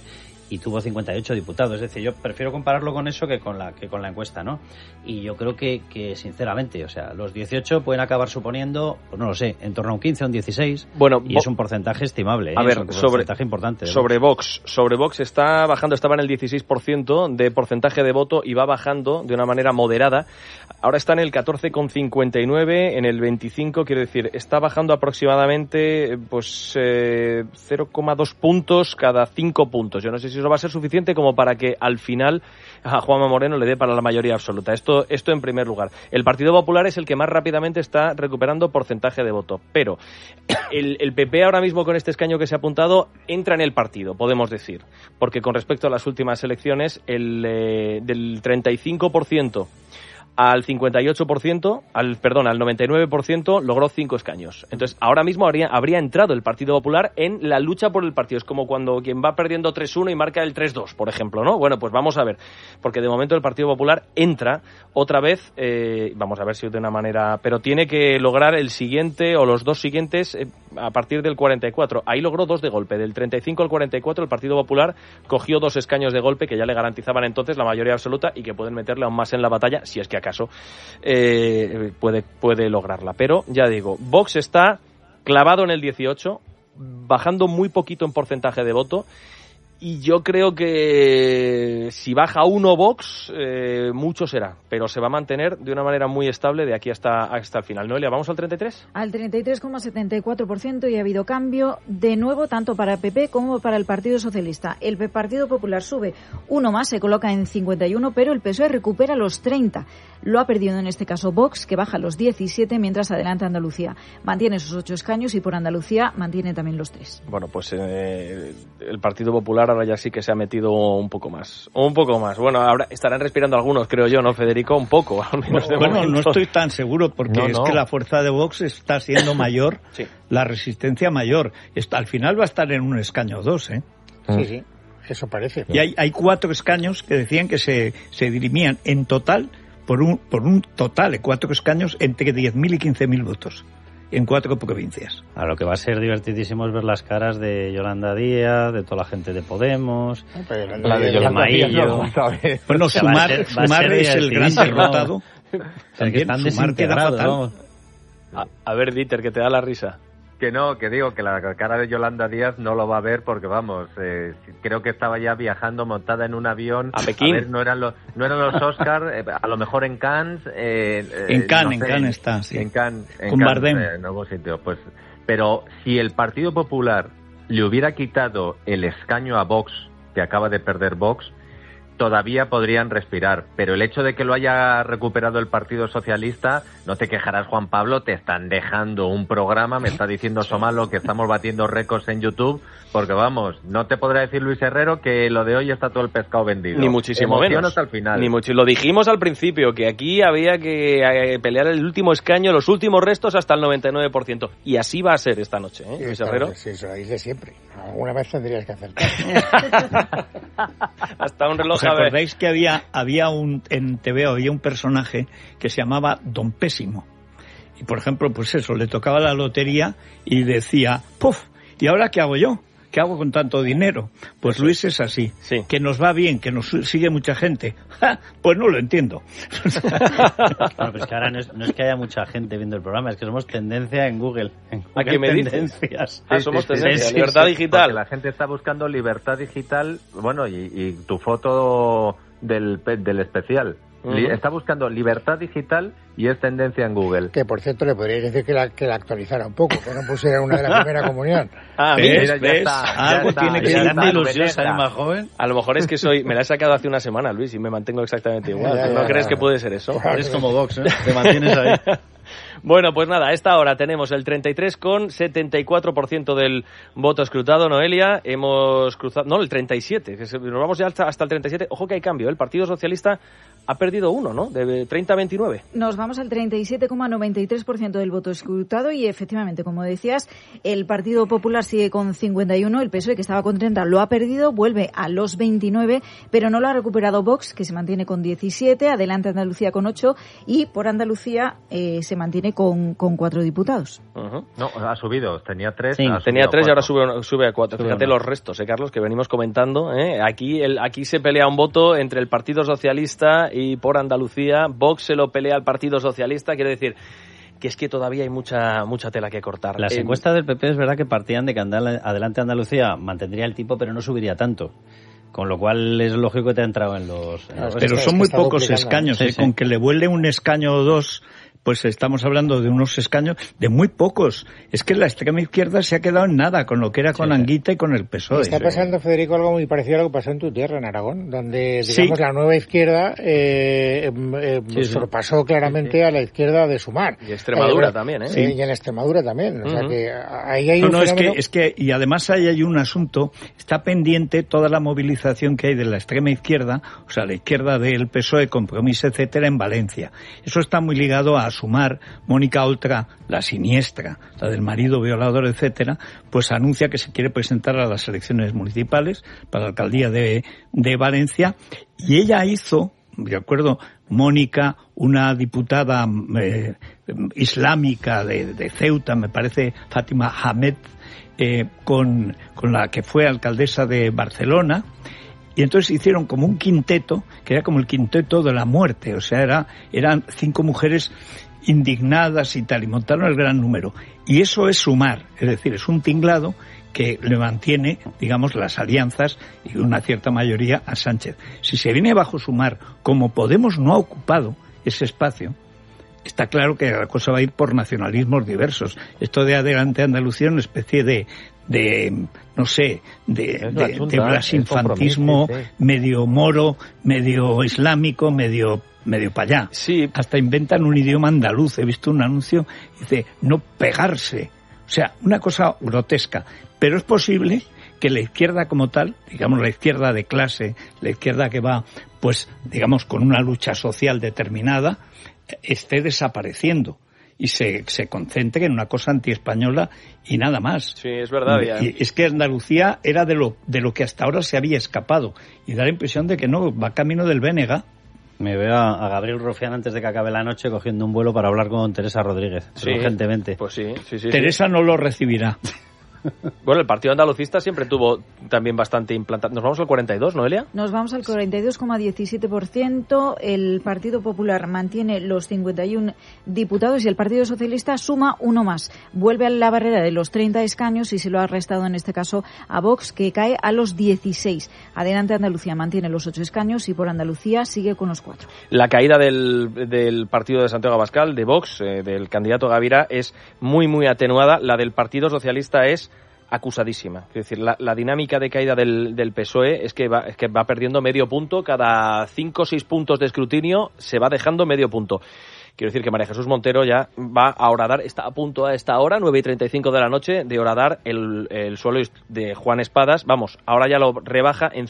y tuvo 58 diputados. Es decir, yo prefiero compararlo con eso que con la encuesta, ¿no? Y yo creo que sinceramente, o sea, los 18 pueden acabar suponiendo, pues no lo sé, en torno a un 15 o un 16. Bueno, y es un porcentaje estimable, a ver, es un porcentaje importante. Sobre Vox está bajando, estaba en el 16% de porcentaje de voto y va bajando de una manera moderada. Ahora está en el 14,59, en el 25, quiero decir, está bajando aproximadamente pues 0,2 puntos cada 5 puntos. Yo no sé si eso va a ser suficiente como para que al final a Juanma Moreno le dé para la mayoría absoluta. Esto en primer lugar. El Partido Popular es el que más rápidamente está recuperando porcentaje de voto, pero el PP ahora mismo con este escaño que se ha apuntado entra en el partido, podemos decir, porque con respecto a las últimas elecciones, del 35% al 58%, al 99% logró 5 escaños. Entonces, ahora mismo habría entrado el Partido Popular en la lucha por el partido. Es como cuando quien va perdiendo 3-1 y marca el 3-2, por ejemplo, ¿no? Bueno, pues vamos a ver, porque de momento el Partido Popular entra otra vez, vamos a ver si de una manera, pero tiene que lograr el siguiente o los 2 siguientes a partir del 44. Ahí logró 2 de golpe, del 35 al 44 el Partido Popular cogió 2 escaños de golpe que ya le garantizaban entonces la mayoría absoluta y que pueden meterle aún más en la batalla, si es que acaso puede lograrla. Pero ya digo, Vox está clavado en el 18, bajando muy poquito en porcentaje de voto, y yo creo que si baja 1 Vox, mucho será, pero se va a mantener de una manera muy estable de aquí hasta el final. Noelia, ¿vamos al 33? Al 33,74%, y ha habido cambio de nuevo tanto para el PP como para el Partido Socialista. El Partido Popular sube 1 más, se coloca en 51, pero el PSOE recupera los 30. Lo ha perdido en este caso Vox, que baja los 17, mientras adelanta Andalucía. Mantiene sus 8 escaños y por Andalucía mantiene también los 3. Bueno, pues el Partido Popular ahora ya sí que se ha metido un poco más. Bueno, ahora estarán respirando algunos, creo yo, ¿no, Federico? Un poco, al menos de bueno, momento. no estoy tan seguro, porque es que la fuerza de Vox está siendo mayor, sí. La resistencia mayor. Al final va a estar en un escaño o 2, ¿eh? Sí, eso parece. Y hay 4 escaños que decían que se dirimían en total por un total de 4 escaños entre 10.000 y 15.000 votos en 4 provincias. A lo que va a ser divertidísimo es ver las caras de Yolanda Díaz, de toda la gente de Podemos, la de Yolanda Díaz no, bueno, Sumar es el gran derrotado. También están desintegrados. A ver, Dieter, que te da la risa. Que no, que digo que la cara de Yolanda Díaz no lo va a ver porque, vamos, creo que estaba ya viajando montada en un avión. ¿A Pekín? A ver, no eran los Oscars, a lo mejor en Cannes. En Cannes está, sí. En Cannes. Con Bardem. En algún sitio, pues. Pero si el Partido Popular le hubiera quitado el escaño a Vox, que acaba de perder Vox, todavía podrían respirar, pero el hecho de que lo haya recuperado el Partido Socialista, no te quejarás, Juan Pablo, te están dejando un programa, me está diciendo Somalo que estamos batiendo récords en YouTube, porque vamos, no te podrá decir Luis Herrero que lo de hoy está todo el pescado vendido. Ni muchísimo menos. Hasta el final. Lo dijimos al principio, que aquí había que pelear el último escaño, los últimos restos hasta el 99%, y así va a ser esta noche, ¿eh, Luis Herrero? Sí, eso lo dice siempre. Alguna vez tendrías que acertar. Hasta un reloj. ¿Os acordáis que en TV había un personaje que se llamaba Don Pésimo? Y por ejemplo, pues eso, le tocaba la lotería y decía, ¡puf! ¿Y ahora qué hago yo? ¿Qué hago con tanto dinero? Pues Luis es así, sí. Que nos va bien, que nos sigue mucha gente. ¡Ja! Pues no lo entiendo. Bueno, pues que ahora no es que haya mucha gente viendo el programa, es que somos tendencia en Google. ¿A qué me tendencias? Somos tendencia, libertad digital. Porque la gente está buscando libertad digital, bueno, y tu foto del especial. Está buscando libertad digital y es tendencia en Google. Que por cierto le podríais decir que la actualizara un poco, que no pusiera una de la primera comunión. ¿Ves? Algo tiene que ser de ilusión, ser más joven. A lo mejor es que me la he sacado hace una semana, Luis, y me mantengo exactamente igual. ¿No crees que puede ser eso? Es como Vox, ¿eh? Te mantienes ahí. Bueno, pues nada, a esta hora tenemos el 33,74% del voto escrutado, Noelia. Hemos cruzado, no, el 37, nos vamos ya hasta el 37. Ojo que hay cambio, el Partido Socialista ha perdido uno, ¿no? De 30 a 29. Nos vamos al 37,93% del voto escrutado y efectivamente, como decías, el Partido Popular sigue con 51, el PSOE, que estaba con 30, lo ha perdido, vuelve a los 29, pero no lo ha recuperado Vox, que se mantiene con 17, Adelante Andalucía con 8 y por Andalucía se mantiene con 4 diputados. No, ha subido, tenía 3. Sí, tenía 3 y ahora sube a 4. Fíjate los restos, Carlos, que venimos comentando. Aquí se pelea un voto entre el Partido Socialista y por Andalucía. Vox se lo pelea al Partido Socialista, quiero decir que es que todavía hay mucha tela que cortar. Las encuestas del PP es verdad que partían de que Adelante Andalucía mantendría el tipo, pero no subiría tanto. Con lo cual es lógico que te ha entrado en los... Pero son muy pocos escaños, sí. Con que le vuele un escaño o dos, pues estamos hablando de unos escaños de muy pocos. Es que la extrema izquierda se ha quedado en nada con lo que era con Anguita y con el PSOE. Está pasando, Federico, algo muy parecido a lo que pasó en tu tierra, en Aragón, donde, digamos, la nueva izquierda sorpasó claramente a la izquierda de Sumar. Y Extremadura también, ¿eh? Sí, y en Extremadura también. O sea que ahí hay un fenómeno... es que, y además ahí hay un asunto, está pendiente toda la movilización que hay de la extrema izquierda, o sea, la izquierda del PSOE, Compromís, etcétera, en Valencia. Eso está muy ligado a Sumar. Mónica Oltra, la siniestra, la del marido violador, etcétera, pues anuncia que se quiere presentar a las elecciones municipales para la alcaldía de Valencia, y ella hizo, de acuerdo, Mónica, una diputada islámica de Ceuta, me parece, Fátima Hamed, con la que fue alcaldesa de Barcelona, y entonces hicieron como un quinteto, que era como el quinteto de la muerte, o sea, eran 5 mujeres indignadas y tal, y montaron el gran número. Y eso es Sumar, es decir, es un tinglado que le mantiene, digamos, las alianzas y una cierta mayoría a Sánchez. Si se viene bajo Sumar, como Podemos no ha ocupado ese espacio, está claro que la cosa va a ir por nacionalismos diversos. Esto de Adelante Andalucía es una especie de no sé, de brasinfantismo, medio moro, medio islámico, medio para allá. Sí. Hasta inventan un idioma andaluz. He visto un anuncio, dice, no pegarse. O sea, una cosa grotesca. Pero es posible que la izquierda como tal, digamos la izquierda de clase, la izquierda que va, pues, digamos, con una lucha social determinada, esté desapareciendo y se concentre en una cosa antiespañola y nada más. Sí, es verdad. Y es que Andalucía era de lo que hasta ahora se había escapado, y da la impresión de que no, va camino del Bénega. Me veo a Gabriel Rufián antes de que acabe la noche cogiendo un vuelo para hablar con Teresa Rodríguez, urgentemente. Pues sí. Teresa no lo recibirá. Bueno, el Partido Andalucista siempre tuvo también bastante implantado. ¿Nos vamos al 42, Noelia? Nos vamos al 42,17%. El Partido Popular mantiene los 51 diputados y el Partido Socialista suma uno más. Vuelve a la barrera de los 30 escaños y se lo ha restado en este caso a Vox, que cae a los 16. Adelante Andalucía mantiene los 8 escaños y por Andalucía sigue con los 4. La caída del partido de Santiago Abascal, de Vox, del candidato Gavira, es muy, muy atenuada. La del Partido Socialista es acusadísima. Es decir, la dinámica de caída del PSOE es que va perdiendo medio punto. Cada 5 o 6 puntos de escrutinio se va dejando medio punto. Quiero decir que María Jesús Montero ya va a horadar, está a punto a esta hora, 9:35 de la noche, de horadar el suelo de Juan Espadas. Vamos, ahora ya lo rebaja en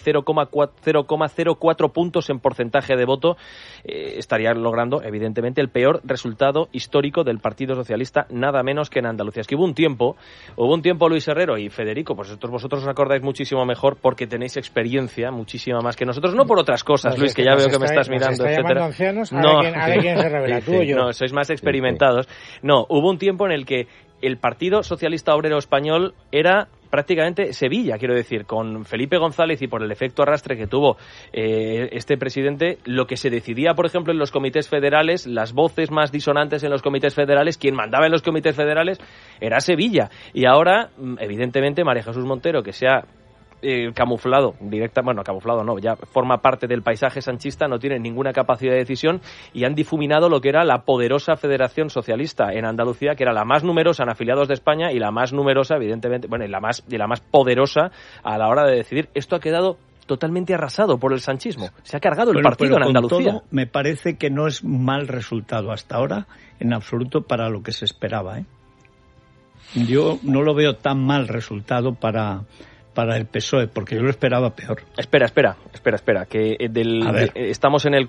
0,04 puntos en porcentaje de voto. Estaría logrando, evidentemente, el peor resultado histórico del Partido Socialista, nada menos que en Andalucía. Es que hubo un tiempo, Luis Herrero y Federico, pues vosotros os acordáis muchísimo mejor porque tenéis experiencia muchísima más que nosotros, no por otras cosas, Luis, que ya veo que me estás mirando, etcétera. Ancianos, no, a ver quién se revela. No, sois más experimentados. No, hubo un tiempo en el que el Partido Socialista Obrero Español era prácticamente Sevilla, quiero decir, con Felipe González y por el efecto arrastre que tuvo este presidente, lo que se decidía, por ejemplo, en los comités federales, las voces más disonantes en los comités federales, quien mandaba en los comités federales era Sevilla. Y ahora, evidentemente, María Jesús Montero, que sea camuflado ya forma parte del paisaje sanchista, no tiene ninguna capacidad de decisión y han difuminado lo que era la poderosa Federación Socialista en Andalucía, que era la más numerosa en afiliados de España y la más numerosa, evidentemente, y la más poderosa a la hora de decidir. Esto ha quedado totalmente arrasado por el sanchismo. Se ha cargado el partido en Andalucía. Todo, me parece que no es mal resultado hasta ahora, en absoluto, para lo que se esperaba, Yo no lo veo tan mal resultado para para el PSOE, porque yo lo esperaba peor. Espera, que estamos en el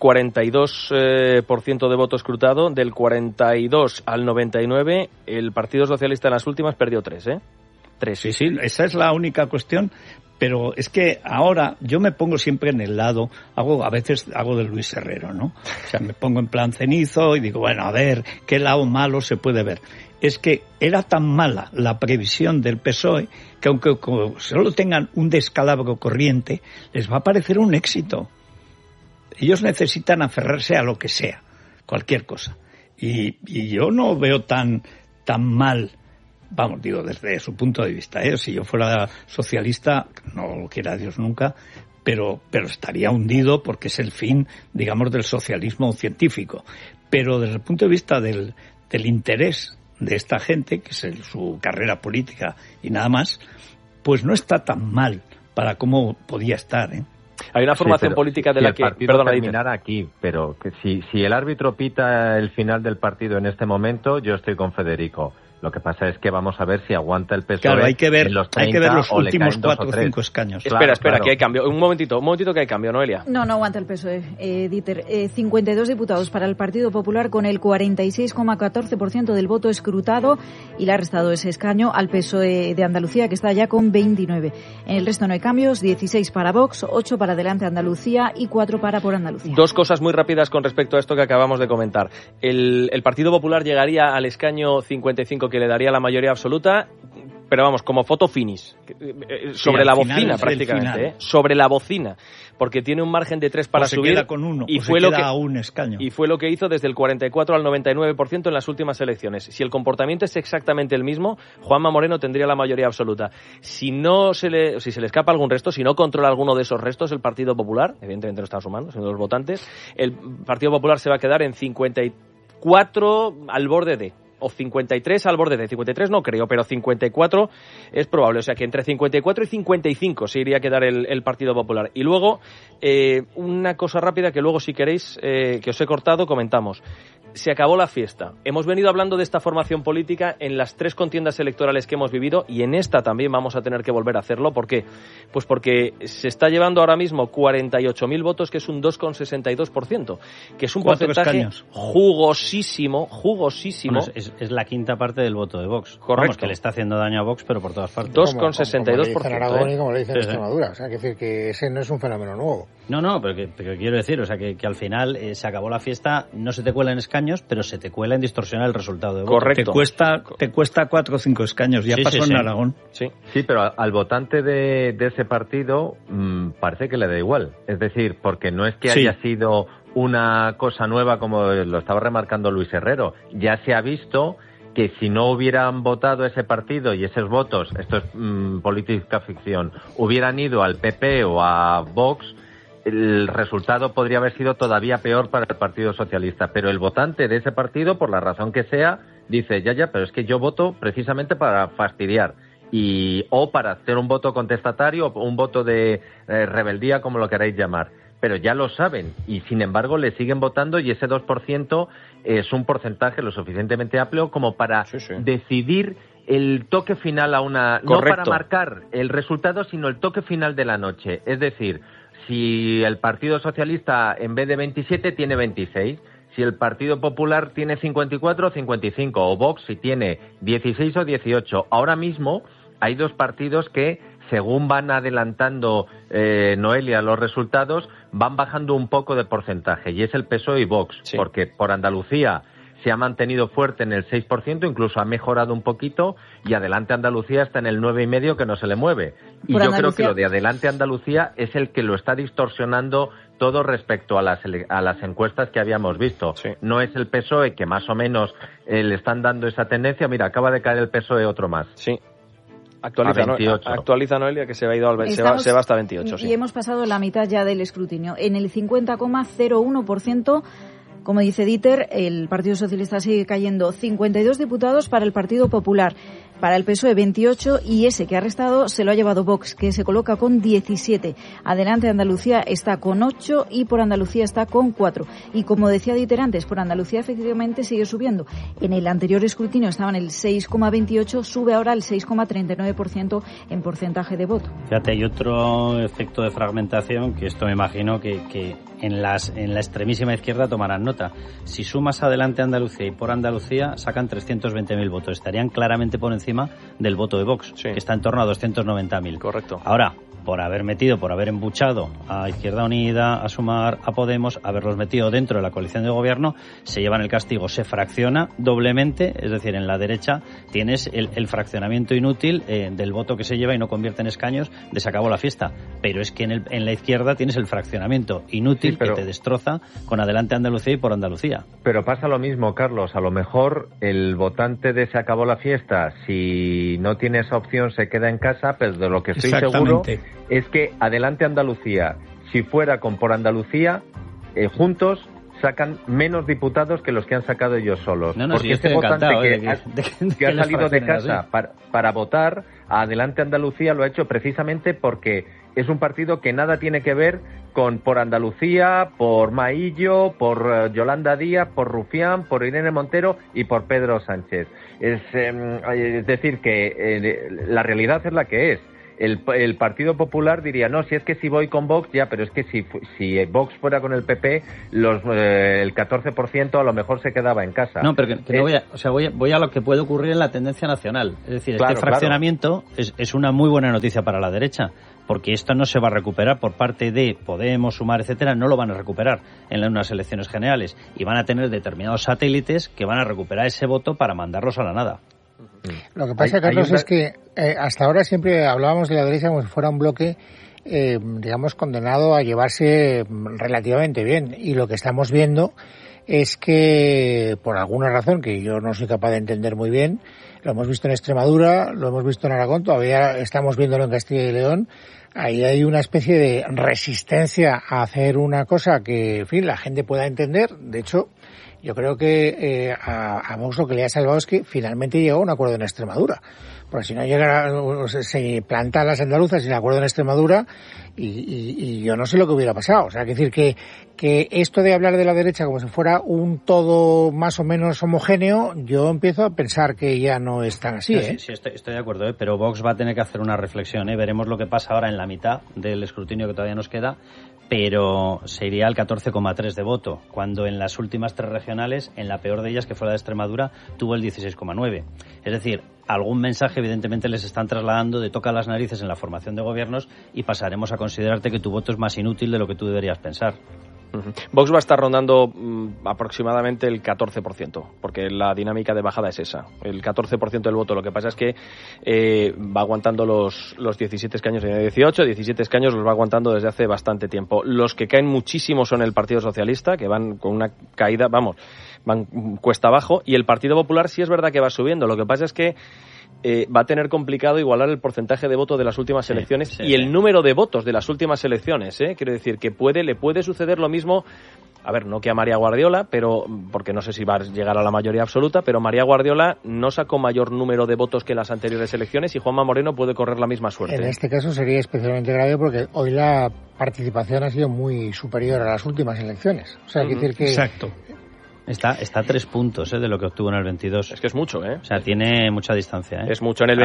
42% de voto escrutado, del 42 al 99, el Partido Socialista en las últimas perdió 3, ¿eh? 3. Sí, esa es la única cuestión, pero es que ahora yo me pongo siempre en el lado, a veces hago de Luis Herrero, ¿no? O sea, me pongo en plan cenizo y digo, bueno, a ver, ¿qué lado malo se puede ver? Es que era tan mala la previsión del PSOE que aunque solo tengan un descalabro corriente, les va a parecer un éxito. Ellos necesitan aferrarse a lo que sea, cualquier cosa. Y yo no veo tan mal, vamos, digo, desde su punto de vista, ¿eh? Si yo fuera socialista, no lo quiera Dios nunca, pero estaría hundido porque es el fin, digamos, del socialismo científico. Pero desde el punto de vista del interés de esta gente, que es su carrera política y nada más, pues no está tan mal para cómo podía estar, ¿eh? Hay una formación política de la que... Perdona, terminar aquí, pero que si el árbitro pita el final del partido en este momento, yo estoy con Federico. Lo que pasa es que vamos a ver si aguanta el PSOE. Claro, hay que ver en los 30, los últimos 4 o 5 escaños. Espera, que hay cambio. Un momentito que hay cambio, Noelia. No aguanta el PSOE, Dieter. 52 diputados para el Partido Popular con el 46,14% del voto escrutado y le ha restado ese escaño al PSOE de Andalucía, que está ya con 29. En el resto no hay cambios, 16 para Vox, 8 para Adelante Andalucía y 4 para Por Andalucía. Dos cosas muy rápidas con respecto a esto que acabamos de comentar. El Partido Popular llegaría al escaño 55 que le daría la mayoría absoluta, pero vamos, como foto finish, sobre la bocina prácticamente, sobre la bocina, porque tiene un margen de 3 para subir, queda con uno, y fue a un escaño. Y fue lo que hizo desde el 44 al 99% en las últimas elecciones. Si el comportamiento es exactamente el mismo, Juanma Moreno tendría la mayoría absoluta. Si se le escapa algún resto, si no controla alguno de esos restos el Partido Popular, evidentemente no está sumando, sino los votantes, el Partido Popular se va a quedar en 54 al borde de, o 53 al borde de 53 no creo, pero 54 es probable, o sea que entre 54 y 55 se iría a quedar el Partido Popular. Y luego, una cosa rápida que luego si queréis, que os he cortado, comentamos. Se acabó la fiesta. Hemos venido hablando de esta formación política en las 3 contiendas electorales que hemos vivido y en esta también vamos a tener que volver a hacerlo. ¿Por qué? Pues porque se está llevando ahora mismo 48.000 votos, que es un 2,62%, que es un porcentaje jugosísimo. Bueno, es la quinta parte del voto de Vox. Correcto. Vamos, que le está haciendo daño a Vox, pero por todas partes. 2,62%. Como le dicen en Aragón y como le dicen en Extremadura. O sea, que decir que ese no es un fenómeno nuevo. No, pero quiero decir, o sea, que al final se acabó la fiesta, no se te cuela en escaños, pero se te cuela en distorsionar el resultado de voto. Correcto. Te cuesta 4 o 5 escaños, ya pasó en Aragón. Sí, pero al votante de ese partido parece que le da igual. Es decir, porque no es que haya sido una cosa nueva como lo estaba remarcando Luis Herrero. Ya se ha visto que si no hubieran votado ese partido y esos votos, esto es política ficción, hubieran ido al PP o a Vox, el resultado podría haber sido todavía peor para el Partido Socialista. Pero el votante de ese partido, por la razón que sea, dice, pero es que yo voto precisamente para fastidiar. O para hacer un voto contestatario o un voto de rebeldía, como lo queráis llamar. Pero ya lo saben y, sin embargo, le siguen votando y ese 2% es un porcentaje lo suficientemente amplio como para decidir el toque final no para marcar el resultado, sino el toque final de la noche. Es decir, si el Partido Socialista en vez de 27 tiene 26, si el Partido Popular tiene 54 o 55, o Vox si tiene 16 o 18. Ahora mismo hay 2 partidos que, según van adelantando Noelia los resultados, van bajando un poco de porcentaje, y es el PSOE y Vox, porque por Andalucía se ha mantenido fuerte en el 6%, incluso ha mejorado un poquito, y Adelante Andalucía está en el 9,5%, que no se le mueve. Y yo creo que lo de Adelante Andalucía es el que lo está distorsionando todo respecto a las encuestas que habíamos visto. No es el PSOE, que más o menos le están dando esa tendencia. Mira, acaba de caer el PSOE otro más. Sí. Actualiza Noelia, que se va hasta 28. Y hemos pasado la mitad ya del escrutinio. En el 50,01%, como dice Dieter, el Partido Socialista sigue cayendo. 52 diputados para el Partido Popular. Para el PSOE 28 y ese que ha restado se lo ha llevado Vox, que se coloca con 17. Adelante Andalucía está con 8 y Por Andalucía está con 4. Y como decía Dieter antes, Por Andalucía efectivamente sigue subiendo. En el anterior escrutinio estaba en el 6,28, sube ahora al 6,39% en porcentaje de voto. Fíjate, hay otro efecto de fragmentación que esto me imagino que en la extremísima izquierda tomarán nota. Si sumas Adelante Andalucía y Por Andalucía, sacan 320.000 votos. Estarían claramente por encima del voto de Vox, que está en torno a 290.000. Correcto. Ahora, por haber embuchado a Izquierda Unida, a Sumar, a Podemos, haberlos metido dentro de la coalición de gobierno, se llevan el castigo, se fracciona doblemente, es decir, en la derecha tienes el fraccionamiento inútil del voto que se lleva y no convierte en escaños, de se acabó la fiesta. Pero es que en la izquierda tienes el fraccionamiento inútil que te destroza con Adelante Andalucía y Por Andalucía. Pero pasa lo mismo, Carlos, a lo mejor el votante de se acabó la fiesta, si no tiene esa opción se queda en casa, pero de lo que estoy seguro es que Adelante Andalucía, si fuera con Por Andalucía, juntos sacan menos diputados que los que han sacado ellos solos. Porque ese votante que ha salido de casa para votar a Adelante Andalucía lo ha hecho precisamente porque es un partido que nada tiene que ver con Por Andalucía, por Maillo, por Yolanda Díaz, por Rufián, por Irene Montero y por Pedro Sánchez. Es decir, que la realidad es la que es. El Partido Popular diría, no, si es que si voy con Vox, ya, pero es que si Vox fuera con el PP, el 14% a lo mejor se quedaba en casa. No, pero que no voy a lo que puede ocurrir en la tendencia nacional. Es decir, este fraccionamiento es una muy buena noticia para la derecha, porque esto no se va a recuperar por parte de Podemos, Sumar, etcétera, no lo van a recuperar en unas elecciones generales y van a tener determinados satélites que van a recuperar ese voto para mandarlos a la nada. Lo que pasa, Carlos, es que hasta ahora siempre hablábamos de la derecha como si fuera un bloque, digamos, condenado a llevarse relativamente bien. Y lo que estamos viendo es que, por alguna razón que yo no soy capaz de entender muy bien, lo hemos visto en Extremadura, lo hemos visto en Aragón, todavía estamos viéndolo en Castilla y León. Ahí hay una especie de resistencia a hacer una cosa que, en fin, la gente pueda entender. De hecho, yo creo que a Vox lo que le ha salvado es que finalmente llegó a un acuerdo en Extremadura. Porque si no llegara, se plantan las andaluzas sin acuerdo en Extremadura y yo no sé lo que hubiera pasado. O sea, que decir que esto de hablar de la derecha como si fuera un todo más o menos homogéneo, yo empiezo a pensar que ya no es tan así. Sí, estoy de acuerdo, pero Vox va a tener que hacer una reflexión. Veremos lo que pasa ahora en la mitad del escrutinio que todavía nos queda, pero se iría al 14,3 de voto, cuando en las últimas 3 regionales, en la peor de ellas, que fue la de Extremadura, tuvo el 16,9. Es decir, algún mensaje evidentemente les están trasladando de toca las narices en la formación de gobiernos y pasaremos a considerarte que tu voto es más inútil de lo que tú deberías pensar. Vox va a estar rondando aproximadamente el 14%, porque la dinámica de bajada es esa, el 14% del voto. Lo que pasa es que va aguantando los 17 escaños en el 17 escaños los va aguantando desde hace bastante tiempo. Los que caen muchísimo son el Partido Socialista, que van con una caída, van cuesta abajo, y el Partido Popular sí es verdad que va subiendo. Lo que pasa es que va a tener complicado igualar el porcentaje de votos de las últimas elecciones y el número de votos de las últimas elecciones. Quiero decir que le puede suceder lo mismo, a ver, no que a María Guardiola, pero porque no sé si va a llegar a la mayoría absoluta, pero María Guardiola no sacó mayor número de votos que las anteriores elecciones y Juanma Moreno puede correr la misma suerte. En este caso sería especialmente grave porque hoy la participación ha sido muy superior a las últimas elecciones. O sea, hay que decir que... Exacto. Está a 3 puntos de lo que obtuvo en el 22. Es que es mucho, O sea, tiene mucha distancia, Es mucho. En el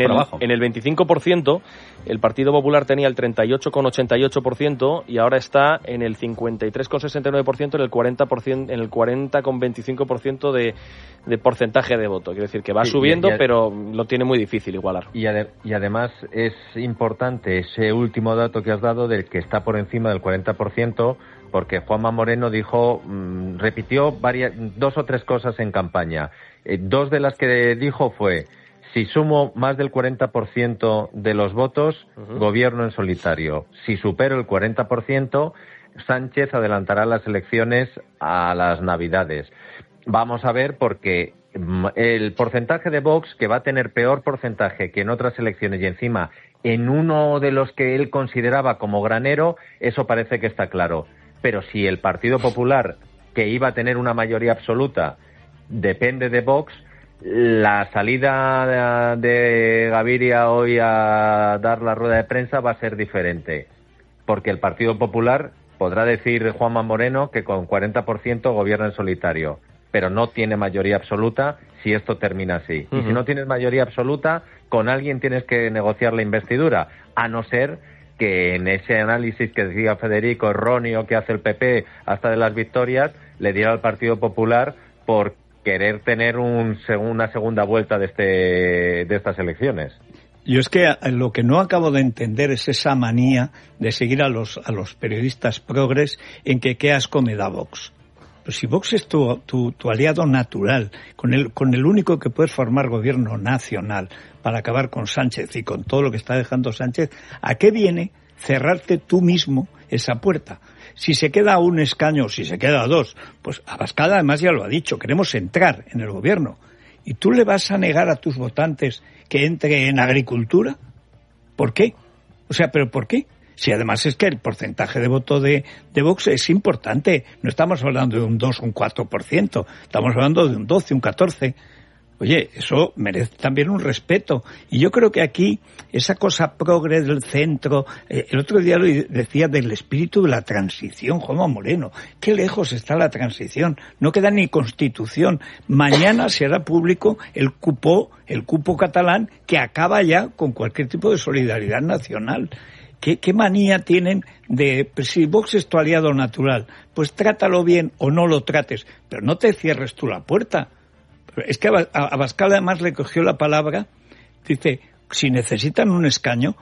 25%, el Partido Popular tenía el 38,88% y ahora está en el 53,69%, en el 40,25% de porcentaje de voto. Quiere decir que va subiendo, pero lo tiene muy difícil igualar. Y además es importante ese último dato que has dado del que está por encima del 40%, porque Juanma Moreno repitió 2 o 3 cosas en campaña. 2 de las que dijo fue: si sumo más del 40% de los votos, gobierno en solitario. Si supero el 40%, Sánchez adelantará las elecciones a las Navidades. Vamos a ver, porque el porcentaje de Vox, que va a tener peor porcentaje que en otras elecciones y encima en uno de los que él consideraba como granero, eso parece que está claro. Pero si el Partido Popular, que iba a tener una mayoría absoluta, depende de Vox, la salida de Gaviria hoy a dar la rueda de prensa va a ser diferente, porque el Partido Popular podrá decir Juanma Moreno que con 40% gobierna en solitario, pero no tiene mayoría absoluta si esto termina así. Y si no tienes mayoría absoluta, con alguien tienes que negociar la investidura, a no ser que en ese análisis que decía Federico erróneo que hace el PP hasta de las victorias, le diera al Partido Popular por querer tener una segunda vuelta de estas elecciones. Yo es que lo que no acabo de entender es esa manía de seguir a los periodistas progres en que qué asco me da Vox. Pues si Vox es tu aliado natural, con el único que puedes formar gobierno nacional para acabar con Sánchez y con todo lo que está dejando Sánchez, ¿a qué viene cerrarte tú mismo esa puerta? Si se queda un escaño o si se queda dos, pues Abascal además ya lo ha dicho, queremos entrar en el gobierno. ¿Y tú le vas a negar a tus votantes que entre en agricultura? ¿Por qué? O sea, ¿pero por qué? Si además es que el porcentaje de voto de Vox es importante. No estamos hablando de un 2 o un 4%. Estamos hablando de un 12, un 14%. Oye, eso merece también un respeto. Y yo creo que aquí, esa cosa progre del centro, el otro día lo decía del espíritu de la transición, Juanma Moreno. Qué lejos está la transición. No queda ni constitución. Mañana se hará público el cupo catalán que acaba ya con cualquier tipo de solidaridad nacional. ¿Qué manía tienen de, si Vox es tu aliado natural, pues trátalo bien o no lo trates, pero no te cierres tú la puerta? Es que Abascal además le cogió la palabra, dice, si necesitan un escaño,